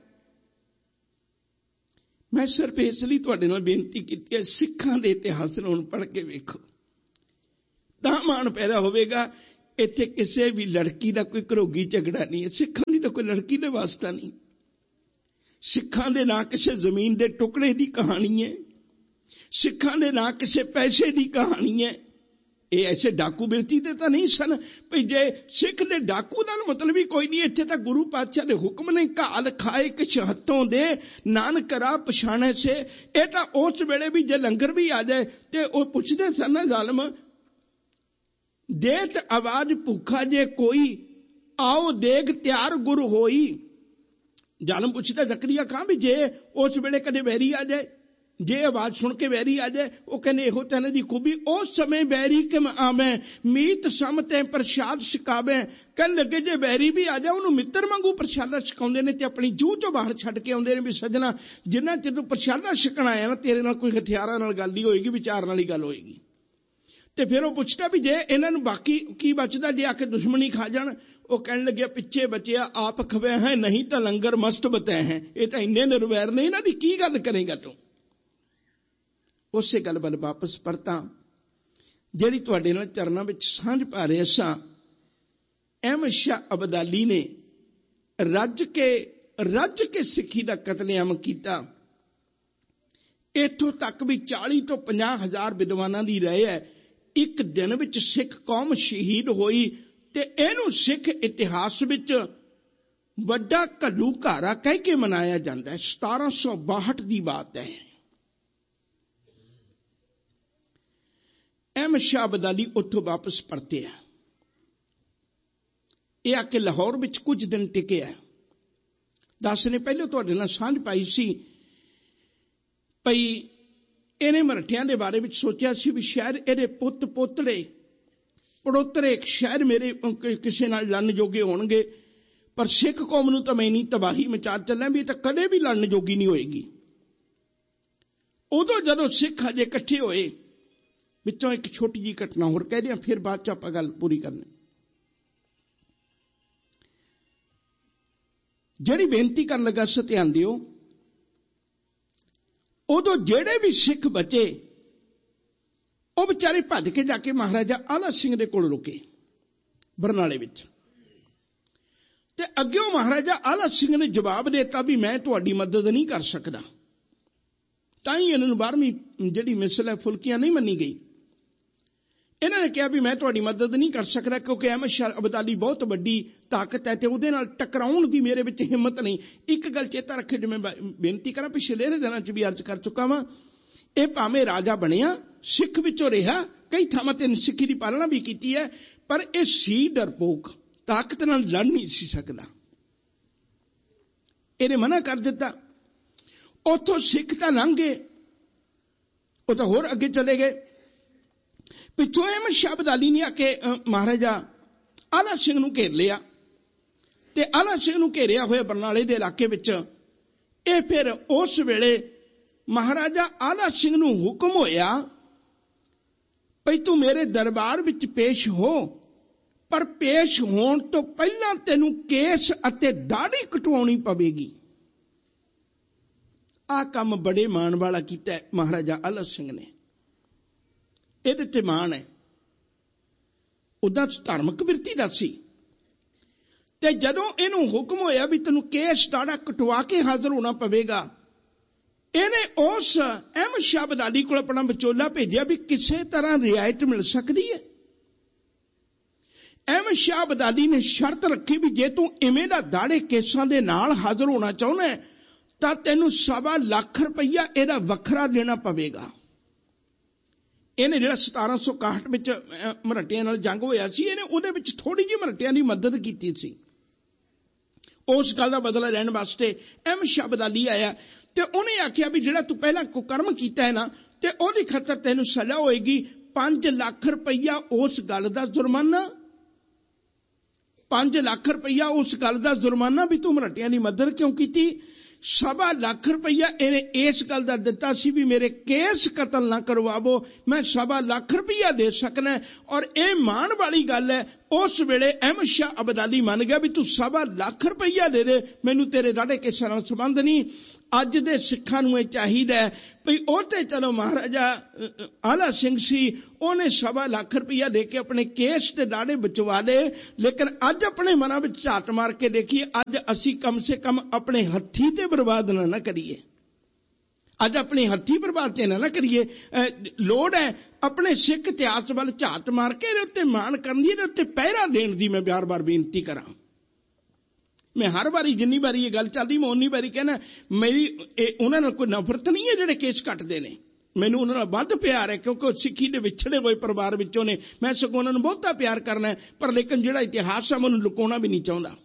ਮੈਂ ਸਿਰਫ ਇਸ ਲਈ ਤੁਹਾਡੇ ਨਾਲ ਬੇਨਤੀ ਕੀਤੀ ਹੈ, ਸਿੱਖਾਂ ਦੇ ਇਤਿਹਾਸ ਨੂੰ ਹੁਣ ਪੜ੍ਹ ਕੇ ਵੇਖੋ, ਤਾਂ ਮਾਣ ਪੈਦਾ ਹੋਵੇਗਾ। ਇੱਥੇ ਕਿਸੇ ਵੀ ਲੜਕੀ ਦਾ ਕੋਈ ਘਰੋਗੀ ਝਗੜਾ ਨਹੀਂ ਹੈ। ਸਿੱਖਾਂ ਦੀ ਤਾਂ ਕੋਈ ਲੜਕੀ ਦਾ ਵਾਸਤਾ ਨਹੀਂ। ਸਿੱਖਾਂ ਦੇ ਨਾਂ ਕਿਸੇ ਜ਼ਮੀਨ ਦੇ ਟੁਕੜੇ ਦੀ ਕਹਾਣੀ ਹੈ। ਸਿੱਖਾਂ ਦੇ ਨਾਂ ਕਿਸੇ ਪੈਸੇ ਦੀ ਕਹਾਣੀ ਹੈ। ਇਹ ਐਸੇ ਡਾਕੂ ਬਿਰਤੀ ਦੇ ਤਾਂ ਨਹੀਂ ਸਨ ਵੀ ਜੇ ਸਿੱਖ ਦੇ ਡਾਕੂ ਦਾ ਮਤਲਬ ਹੀ ਕੋਈ ਨਹੀਂ। ਇੱਥੇ ਤਾਂ ਗੁਰੂ ਪਾਤਸ਼ਾਹ ਦੇ ਹੁਕਮ ਨੇ, ਘਾਲ ਖਾਏ ਕਿਛ ਹੱਥੋਂ ਦੇ ਨਾਨਕ ਰਾ ਪਛਾਣੇ ਸੇ। ਇਹ ਤਾਂ ਉਸ ਵੇਲੇ ਵੀ ਜੇ ਲੰਗਰ ਵੀ ਆ ਜਾਏ ਤੇ ਉਹ ਪੁੱਛਦੇ ਸਨ ਨਾ ਜ਼ਾਲਮ, ਦੇਤ ਆਵਾਜ਼ ਭੁੱਖਾ ਜੇ ਕੋਈ, ਆਓ ਦੇਗ ਤਿਆਰ ਗੁਰ ਹੋਈ। ਜ਼ਾਲਮ ਪੁੱਛਦਾ ਜ਼ਕਰੀਆ ਖਾਂ ਵੀ ਜੇ ਉਸ ਵੇਲੇ ਕਦੇ ਵੈਰੀ ਆ ਜਾਏ, ਜੇ ਆਵਾਜ਼ ਸੁਣ ਕੇ ਵੈਰੀ ਆ ਜਾਏ, ਉਹ ਕਹਿੰਦੇ ਇਹੋ ਤਾਂ ਇਹਨਾਂ ਦੀ ਖੂਬੀ, ਉਸ ਸਮੇਂ ਵੈਰੀ ਕਿਮ ਆਵੇਂ ਮੀਤ ਸਮ ਤੇ ਪ੍ਰਸ਼ਾਦ ਛਕਾਵੇ। ਕਹਿਣ ਲੱਗੇ ਜੇ ਵੈਰੀ ਵੀ ਆ ਜਾ ਉਹਨੂੰ ਮਿੱਤਰ ਵਾਂਗੂ ਪ੍ਰਸ਼ਾਦਾ ਛਕਾਉਂਦੇ ਨੇ ਤੇ ਆਪਣੀ ਜੂਹ ਚੋਂ ਬਾਹਰ ਛੱਡ ਕੇ ਆਉਂਦੇ ਨੇ ਵੀ ਸੱਜਣਾ ਜਿੰਨਾ ਚਿਰ ਤੂੰ ਪ੍ਰਸ਼ਾਦਾ ਛਕਣਾ ਆਇਆ ਨਾ ਤੇਰੇ ਨਾਲ ਕੋਈ ਹਥਿਆਰਾਂ ਨਾਲ ਗੱਲ ਨਹੀਂ ਹੋਏਗੀ, ਵਿਚਾਰ ਨਾਲ ਹੀ ਗੱਲ ਹੋਏਗੀ। ਤੇ ਫਿਰ ਉਹ ਪੁੱਛਦਾ ਵੀ ਜੇ ਇਹਨਾਂ ਨੂੰ ਬਾਕੀ ਕੀ ਬਚਦਾ ਜੇ ਆ ਕੇ ਦੁਸ਼ਮਣੀ ਖਾ ਜਾਣ। ਉਹ ਕਹਿਣ ਲੱਗਿਆ ਪਿੱਛੇ ਬਚਿਆ ਆਪ ਖਵੇ ਹੈ, ਨਹੀਂ ਤਾਂ ਲੰਗਰ ਮਸਤ ਬਤੈ ਹੈ। ਇਹ ਤਾਂ ਇੰਨੇ ਨਿਰਵੈਰ ਨੇ, ਇਹਨਾਂ ਦੀ ਕੀ ਗੱਲ ਕਰੇਗਾ ਤੂੰ। ਉਸੇ ਗੱਲ ਵੱਲ ਵਾਪਸ ਪਰਤਾਂ ਜਿਹੜੀ ਤੁਹਾਡੇ ਨਾਲ ਚਰਨਾਂ ਵਿੱਚ ਸਾਂਝ ਪਾ ਰਹੇ ਸਾਂ। ਅਹਿਮਦ ਸ਼ਾਹ ਅਬਦਾਲੀ ਨੇ ਰੱਜ ਕੇ ਰੱਜ ਕੇ ਸਿੱਖੀ ਦਾ ਕਤਲੇਆਮ ਕੀਤਾ। ਇੱਥੋਂ ਤੱਕ ਵੀ ਚਾਲੀ ਤੋਂ ਪੰਜਾਹ ਹਜ਼ਾਰ ਵਿਦਵਾਨਾਂ ਦੀ ਰਾਏ ਹੈ ਇੱਕ ਦਿਨ ਵਿੱਚ ਸਿੱਖ ਕੌਮ ਸ਼ਹੀਦ ਹੋਈ। ਤੇ ਇਹਨੂੰ ਸਿੱਖ ਇਤਿਹਾਸ ਵਿੱਚ ਵੱਡਾ ਘੱਲੂਘਾਰਾ ਕਹਿ ਕੇ ਮਨਾਇਆ ਜਾਂਦਾ ਹੈ। ਸਤਾਰਾਂ ਸੌ ਬਾਹਠ ਦੀ ਬਾਤ ਹੈ। ਅਹਿਮਦ ਸ਼ਾਹ ਅਬਦਾਲੀ ਉੱਥੋਂ ਵਾਪਸ ਪਰਤਿਆ। ਇਹ ਆ ਕੇ ਲਾਹੌਰ ਵਿੱਚ ਕੁਝ ਦਿਨ ਟਿਕਿਆ। ਦਸ ਨੇ ਪਹਿਲਾਂ ਤੁਹਾਡੇ ਨਾਲ ਸਾਂਝ ਪਾਈ ਸੀ ਭਈ ਇਹਨੇ ਮਰਾਠਿਆਂ ਦੇ ਬਾਰੇ ਵਿੱਚ ਸੋਚਿਆ ਸੀ ਵੀ ਸ਼ਾਇਦ ਇਹਦੇ ਪੁੱਤ ਪੋਤੜੇ ਪੜੋਤਰੇ ਸ਼ਾਇਦ ਮੇਰੇ ਕਿਸੇ ਨਾਲ ਲੜਨ ਜੋਗੇ ਹੋਣਗੇ, ਪਰ ਸਿੱਖ ਕੌਮ ਨੂੰ ਤਾਂ ਮੈਂ ਨਹੀਂ ਤਬਾਹੀ ਮਚਾ ਚੱਲਾਂ ਵੀ ਇਹ ਤਾਂ ਕਦੇ ਵੀ ਲੜਨ ਜੋਗੀ ਨਹੀਂ ਹੋਏਗੀ। ਉਦੋਂ ਜਦੋਂ ਸਿੱਖ ਹਜੇ ਇਕੱਠੇ ਹੋਏ, ਵਿੱਚੋਂ ਇੱਕ ਛੋਟੀ ਜਿਹੀ ਘਟਨਾ ਹੋਰ ਕਹਿ ਦਿਆਂ, ਫਿਰ ਬਾਅਦ ਚ ਆਪਾਂ ਗੱਲ ਪੂਰੀ ਕਰਨੀ। ਜਿਹੜੀ ਬੇਨਤੀ ਕਰਨ ਲੱਗਾ ਸੋ ਧਿਆਨ ਦਿਓ। ਉਦੋਂ ਜਿਹੜੇ ਵੀ ਸਿੱਖ ਬਚੇ ਉਹ ਵਿਚਾਰੇ ਭੱਜ ਕੇ ਜਾ ਕੇ ਮਹਾਰਾਜਾ ਆਲਾ ਸਿੰਘ ਦੇ ਕੋਲ ਰੁਕੇ ਬਰਨਾਲੇ ਵਿੱਚ। ਤੇ ਅੱਗਿਓਂ ਮਹਾਰਾਜਾ ਆਲਾ ਸਿੰਘ ਨੇ ਜਵਾਬ ਦਿੱਤਾ ਵੀ ਮੈਂ ਤੁਹਾਡੀ ਮਦਦ ਨਹੀਂ ਕਰ ਸਕਦਾ। ਤਾਂ ਹੀ ਇਹਨਾਂ ਨੂੰ ਬਾਰਵੀਂ ਜਿਹੜੀ ਮਿਸਲ ਹੈ ਫੁਲਕੀਆਂ ਨਹੀਂ ਮੰਨੀ ਗਈ। ਇਹਨਾਂ ਨੇ ਕਿਹਾ ਵੀ ਮੈਂ ਤੁਹਾਡੀ ਮਦਦ ਨਹੀਂ ਕਰ ਸਕਦਾ ਕਿਉਂਕਿ ਅਹਿਮਦ ਸ਼ਾਹ ਅਬਦਾਲੀ ਬਹੁਤ ਵੱਡੀ ਤਾਕਤ ਹੈ ਤੇ ਉਹਦੇ ਨਾਲ ਟਕਰਾਉਣ ਦੀ ਮੇਰੇ ਵਿੱਚ ਹਿੰਮਤ ਨਹੀਂ। ਇੱਕ ਗੱਲ ਚੇਤਾ ਰੱਖੇ, ਜਿਵੇਂ ਬੇਨਤੀ ਕਰਾਂ ਪਿਛਲੇ ਦਿਨਾਂ ਚ ਵੀ ਅਰਜ਼ ਕਰ ਚੁੱਕਾ ਵਾਂ, ਇਹ ਭਾਵੇਂ ਰਾਜਾ ਬਣਿਆ, ਸਿੱਖ ਵਿੱਚੋਂ ਰਿਹਾ, ਕਈ ਥਾਵਾਂ ਤੇ ਸਿੱਖੀ ਦੀ ਪਾਲਣਾ ਵੀ ਕੀਤੀ ਹੈ, ਪਰ ਇਹ ਸੀ ਡਰਪੋਕ, ਤਾਕਤ ਨਾਲ ਲੜ ਨਹੀਂ ਸੀ ਸਕਦਾ। ਇਹਨੇ ਮਨਾ ਕਰ ਦਿੱਤਾ। ਉੱਥੋਂ ਸਿੱਖ ਤਾਂ ਲੰਘ ਗਏ, ਉਹ ਤਾਂ ਹੋਰ ਅੱਗੇ ਚਲੇ ਗਏ। ਪਿੱਛੋਂ ਅਹਿਮਦ ਸ਼ਾਹ ਅਬਦਾਲੀ ਨੇ ਆ ਕੇ ਮਹਾਰਾਜਾ ਆਲਾ ਸਿੰਘ ਨੂੰ ਘੇਰ ਲਿਆ ਤੇ ਆਲਾ ਸਿੰਘ ਨੂੰ ਘੇਰਿਆ ਹੋਇਆ ਬਰਨਾਲੇ ਦੇ ਇਲਾਕੇ ਵਿੱਚ ਇਹ ਫਿਰ ਉਸ ਵੇਲੇ ਮਹਾਰਾਜਾ ਆਲਾ ਸਿੰਘ ਨੂੰ ਹੁਕਮ ਹੋਇਆ ਭਈ ਤੂੰ ਮੇਰੇ ਦਰਬਾਰ ਵਿੱਚ ਪੇਸ਼ ਹੋ, ਪਰ ਪੇਸ਼ ਹੋਣ ਤੋਂ ਪਹਿਲਾਂ ਤੈਨੂੰ ਕੇਸ ਅਤੇ ਦਾੜੀ ਕਟਵਾਉਣੀ ਪਵੇਗੀ। ਆਹ ਕੰਮ ਬੜੇ ਮਾਣ ਵਾਲਾ ਕੀਤਾ ਮਹਾਰਾਜਾ ਆਲਾ ਸਿੰਘ ਨੇ। ਇਹਦੇ ਤੇ ਮਾਣ ਹੈ। ਉਹਦਾ ਧਾਰਮਿਕ ਬਿਰਤੀ ਦਾ ਸੀ। ਤੇ ਜਦੋਂ ਇਹਨੂੰ ਹੁਕਮ ਹੋਇਆ ਵੀ ਤੈਨੂੰ ਕੇਸ ਦਾੜਾ ਕਟਵਾ ਕੇ ਹਾਜ਼ਰ ਹੋਣਾ ਪਵੇਗਾ, ਇਹਨੇ ਉਸ ਅਹਿਮਦ ਸ਼ਾਹ ਅਬਦਾਲੀ ਕੋਲ ਆਪਣਾ ਵਿਚੋਲਾ ਭੇਜਿਆ ਵੀ ਕਿਸੇ ਤਰ੍ਹਾਂ ਰਿਆਇਤ ਮਿਲ ਸਕਦੀ ਹੈ। ਅਹਿਮਦ ਸ਼ਾਹ ਅਬਦਾਲੀ ਨੇ ਸ਼ਰਤ ਰੱਖੀ ਵੀ ਜੇ ਤੂੰ ਇਵੇਂ ਦਾ ਦਾੜੇ ਕੇਸਾਂ ਦੇ ਨਾਲ ਹਾਜ਼ਰ ਹੋਣਾ ਚਾਹੁੰਦਾ ਤਾਂ ਤੈਨੂੰ ਸਵਾ ਲੱਖ ਰੁਪਈਆ ਇਹਦਾ ਵੱਖਰਾ ਦੇਣਾ ਪਵੇਗਾ। ਇਹਨੇ ਜਿਹੜਾ ਸਤਾਰਾਂ ਸੌ ਇਕਾਹਠ ਵਿੱਚ ਮਰਾਠਿਆਂ ਨਾਲ ਜੰਗ ਹੋਇਆ ਸੀ, ਇਹਨੇ ਉਹਦੇ ਵਿੱਚ ਥੋੜੀ ਜਿਹੀ ਮਰਾਠਿਆਂ ਦੀ ਮਦਦ ਕੀਤੀ ਸੀ। ਉਸ ਗੱਲ ਦਾ ਬਦਲਾ ਲੈਣ ਵਾਸਤੇ ਅਹਿਮਦ ਸ਼ਾਹ ਅਬਦਾਲੀ ਆਇਆ ਤੇ ਉਹਨੇ ਆਖਿਆ ਵੀ ਜਿਹੜਾ ਤੂੰ ਪਹਿਲਾਂ ਕੁਕਰਮ ਕੀਤਾ ਹੈ ਨਾ, ਤੇ ਉਹਦੀ ਖਾਤਰ ਤੈਨੂੰ ਸਜ਼ਾ ਹੋਏਗੀ ਪੰਜ ਲੱਖ ਰੁਪਈਆ ਉਸ ਗੱਲ ਦਾ ਜੁਰਮਾਨਾ। ਪੰਜ ਲੱਖ ਰੁਪਈਆ ਉਸ ਗੱਲ ਦਾ ਜੁਰਮਾਨਾ ਵੀ ਤੂੰ ਮਰਾਠਿਆਂ ਦੀ ਮਦਦ ਕਿਉਂ ਕੀਤੀ। ਸਵਾ ਲੱਖ ਰੁਪਈਆ ਇਹਨੇ ਇਸ ਗੱਲ ਦਾ ਦਿੱਤਾ ਸੀ ਵੀ ਮੇਰੇ ਕੇਸ ਕਤਲ ਨਾ ਕਰਵਾਵੋ, ਮੈਂ ਸਵਾ ਲੱਖ ਰੁਪਈਆ ਦੇ ਸਕਣਾ। ਔਰ ਇਹ ਮਾਣ ਵਾਲੀ ਗੱਲ ਹੈ उस वेले अहमद शाह अब्दाली मन गया भी तू सवा लाख रुपया दे दे, मैनू तेरे दाड़े केसां नाल संबंध नहीं। अज दे सिखां नूं इह चाहीदा है भई ओह ते चलो महाराजा आला सिंह सी, उहने सवा लाख रुपया दे के अपने केस ते दाड़े बचवा ले, लेकिन अज अपने मनां विच झात मार के देखिए, अज असी कम से कम अपने हत्थी ते बर्बाद ना ना करिए, अज अपने हत्थी बर्बाद ते ना ना करिए। लोड़ है अपने सिख इतिहास वाल झात मार के इहदे उत्ते मान करन दी, इहदे उत्ते पहरा देण दी मैं बार बार बेनती करां। मैं हर बारी जिन्नी बारी ये गल चलदी मैं उन्नी बारी कहना मेरी उन्हां नाल कोई नफरत नहीं है जिहड़े केस कटदे ने, मैनूं उन्हां नाल वध प्यार है क्योंकि सिक्खी दे विछड़े होए परिवार विचों ने, मैं सगों उन्हां नूं बहुता प्यार करना है, पर लेकिन जिहड़ा इतिहास है मैं उन्हूं लुकाउणा भी नहीं चाहुंदा।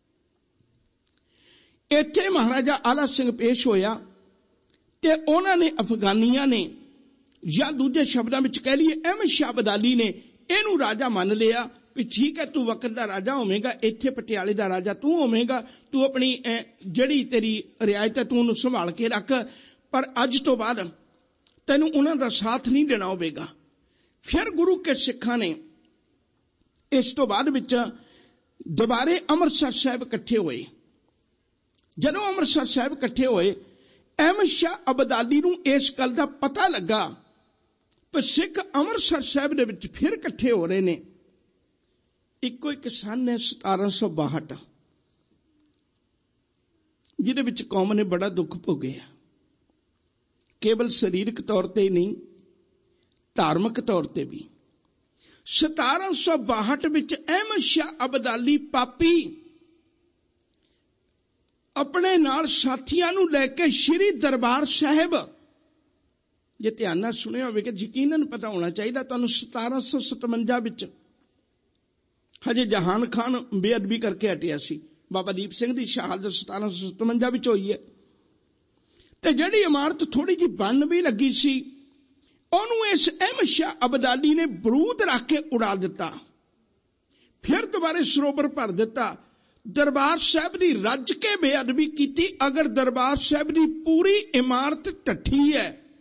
इत्थे महाराजा आला सिंह पेश होया ते उन्हां ने अफगानियां ने या दूजे शब्दां विच कह लईए अहमद शाह अब्दाली ने इहनूं राजा मान लिया भी ठीक है तू वक्त दा राजा होवेगा, इत्थे पटियाले दा राजा तू होवेगा, तू अपनी जिहड़ी तेरी रियायत है तू उहनूं संभाल के रख, पर अज तो बाद तैनूं उन्हां दा साथ नहीं देना होवेगा। फिर गुरु के सिखां ने इस तो बाद विच दोबारे अमृतसर साहिब इकट्ठे होए। जदों अमृतसर साहिब इकट्ठे होए, अहमद शाह अब्दाली नूं इस गल दा पता लगा पर सिख अमृतसर साहिब दे विच फिर इकट्ठे हो रहे ने। इको एक सन है सतारा सौ बाहठ, जिहदे विच कौम ने बड़ा दुख भोगिया, केवल शरीरक तौर ते ही नहीं धार्मिक तौर ते भी। सतारा सौ बाहठ विच अहमद शाह अब्दाली पापी अपने नाल साथियां नूं लैके श्री दरबार साहिब, जे ध्यान नाल सुनिया होवेगा यकीनन पता होना चाहिए तुहानूं, सतारा सौ सतवंजा विच हजे जहान खान बेअदबी करके हटिया सी, बाबा दीप सिंह दी शहादत सतारा सौ सतवंजा विच होई है, ते जिहड़ी इमारत थोड़ी जी बन भी लगी सी ओनू इस अहमद शाह अब्दाली ने बरूद रख के उड़ा दिता, फिर दोबारे सरोवर भर दिता। दरबार साहब की रज के बेअदबी की। अगर दरबार साहब की पूरी इमारत ढठी है,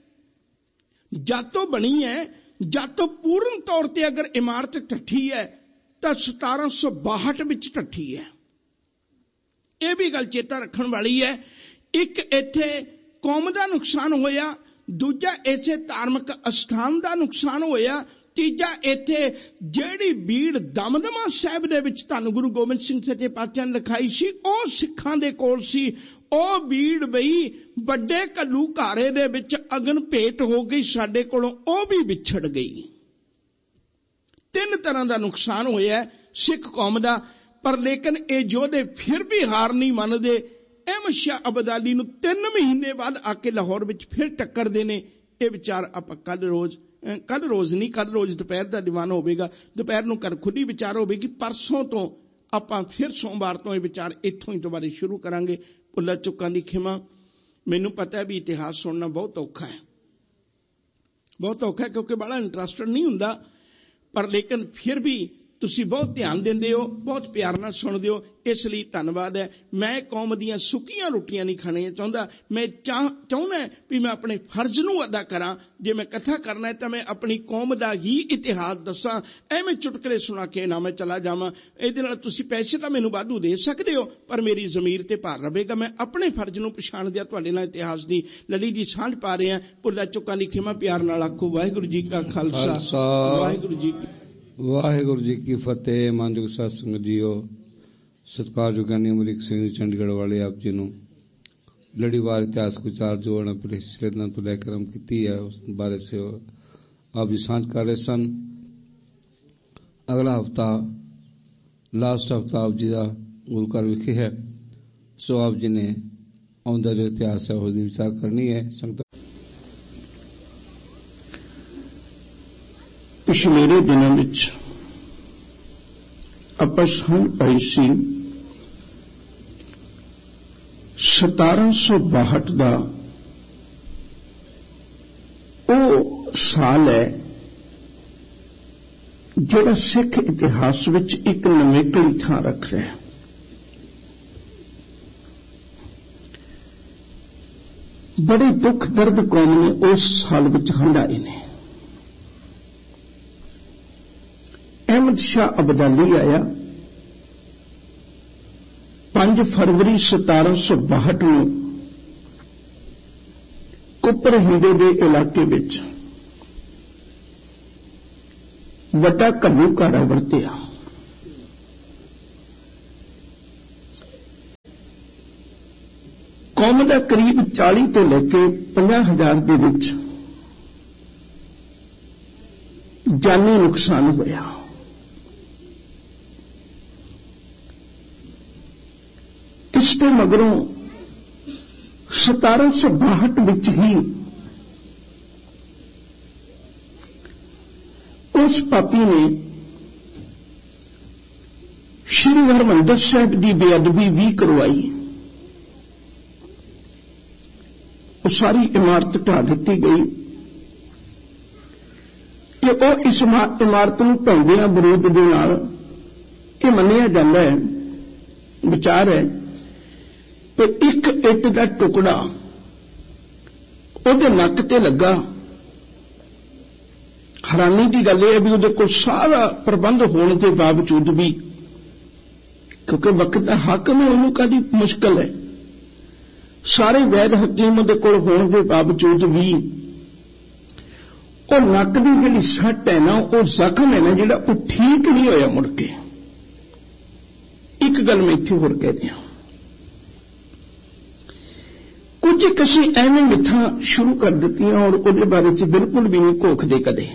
जातो बनी है, जातो पूर्ण तौर पर अगर इमारत ढठी है तो सतारा सौ बाहठ विच ढठी है। यह भी गल चेता रखने वाली है। एक इत्थे कौम का नुकसान होया, दूजा इत्थे धार्मिक अस्थान का नुकसान होया, तीजा इत्थे जेड़ी भीड़ दमदमा साहिब दे विच धन गुरु गोबिंद सिंह सच्चे पातशाह ने लिखाई सी, ओ सिखां दे कोल सी, ओ भीड़ बई बड़े कल्लू घारे दे विच अगन भेट हो गई साडे कोलों, ओ भी विछड़ गई। तीन तरह का नुकसान होया सिख कौम का, पर लेकिन ये योधे फिर भी हार नहीं मनदे। अहमद शाह अब्दाली नूं तीन महीने बाद आके लाहौर विच फिर टक्कर देने। ये विचार आपां कल रोज कल रोज नहीं कल रोज दोपहर का दीवान होगा, दोपहर नूं कर खुली विचार होगी, परसों तो आपां फिर सोमवार तो ये विचार इत्थों ही दोबारा शुरू करांगे। भुल्ला चुक्कां दी खिमा। मैनूं पता है भी इतिहास सुनना बहुत औखा है, बहुत औखा है क्योंकि बड़ा इंटरस्टेड नहीं हुंदा, पर लेकिन फिर भी तुसी बहुत ध्यान देंदे हो, बहुत प्यार नाल सुणदे हो, इसलिए धन्नवाद है। मैं कौम दीयां सुक्कियां रोटियां नहीं खाणियां चाहुंदा, मैं चाह चाहुंदा भी मैं अपने फर्ज नूं अदा करां। जे मैं कथा करना है तो मैं अपनी कौम दा ही इतिहास दसां, एवें चुटकले सुना के ना मैं चला जावां। इहदे नाल तुसी पैसे तां मैनूं वाधू दे सकदे हो, पर मेरी ज़मीर ते भार रहेगा। मैं अपने फर्ज नूं पछाणदिया तुहाडे नाल इतिहास दी लड़ी दी सांझ पा रहे हां। भुल्ला चुक्कां दी खिमा प्यार नाल आखो वाहिगुरू जी का खालसा वाहिगुरू जी वाहिगुरू जी की फतेह। मानयोग साध संगत जीओ, सत्कारयोग ज्ञानी अमरीक सिंह चंडीगढ़ वाले आप जी नूं लड़ीवार इतिहास को चार जोड़ना पिछले तो लेकर हम की है, उस बारे से आप जी सांझ कर रहे सन। अगला हफ्ता लास्ट हफ्ता आप जी का गुरु घर विखे है, सो आप जी ने आउंदा जो इतिहास है उसकी विचार करनी है। संगत पिछले दिनों में आप सांझ पाई सी सतारा सौ बाहठ का वो साल है जिहड़ा सिख इतिहास विच एक नवेकली थां रख रहा है। बड़े दुख दर्द कौम ने उस साल विच हंडाए ने। अहमद अहमद शाह अब्दाली आया पांच फरवरी सतारा सौ बाहठ में कुपर हिंदे के इलाके विच वड्डा घल्लूघारा वरतिया। कौम का करीब चाली तो लेके पचास हजार के विच जानी नुकसान होया। इसके मगरों सतारा सौ बाहठ विच ही उस पापी ने श्री हरमंदर साहिब की बेअदबी भी करवाई। वो सारी इमारत ढा दी गई कि वो इस इमारत को ढाउंदियां विरोध के नाल ये मन्निया जाता है, विचार है कि एक इट का टुकड़ा उहदे नक ते लगा। हैरानी की गल है भी उहदे कोल सारा प्रबंध होने के बावजूद भी, क्योंकि वक्त का हाकम है, उन्होंने कादी मुश्किल है, सारे वैद हकीम उहदे कोल होने के बावजूद भी और नक की जिहड़ी सट है ना, वो जख्म है ना जिहड़ा वो ठीक नहीं होया मुड़ के। एक गल मैं इत्थे होर कह दिया, कुछ कसी एवें मिथां शुरू कर दित्तियां और उहदे बारे च बिल्कुल भी नहीं घोखदे कदे।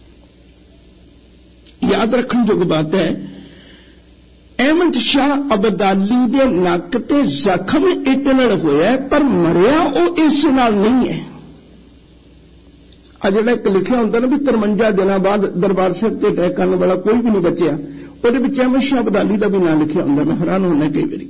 याद रखने जोग बात है, अहमद शाह अब्दाली दे नक ते जख्म इट नाल होया, पर मरिया वो इस नाल नहीं है। आ जिहड़ा एक लिखिया हुंदा ना भी तिरवंजा दिनां बाद दरबार साहिब ते अटैक करने वाला कोई भी नहीं बचिया, उहदे विच अहमद शाह अब्दाली का भी नाम लिखिया हुंदा। मैं हैरान होना कई बारी,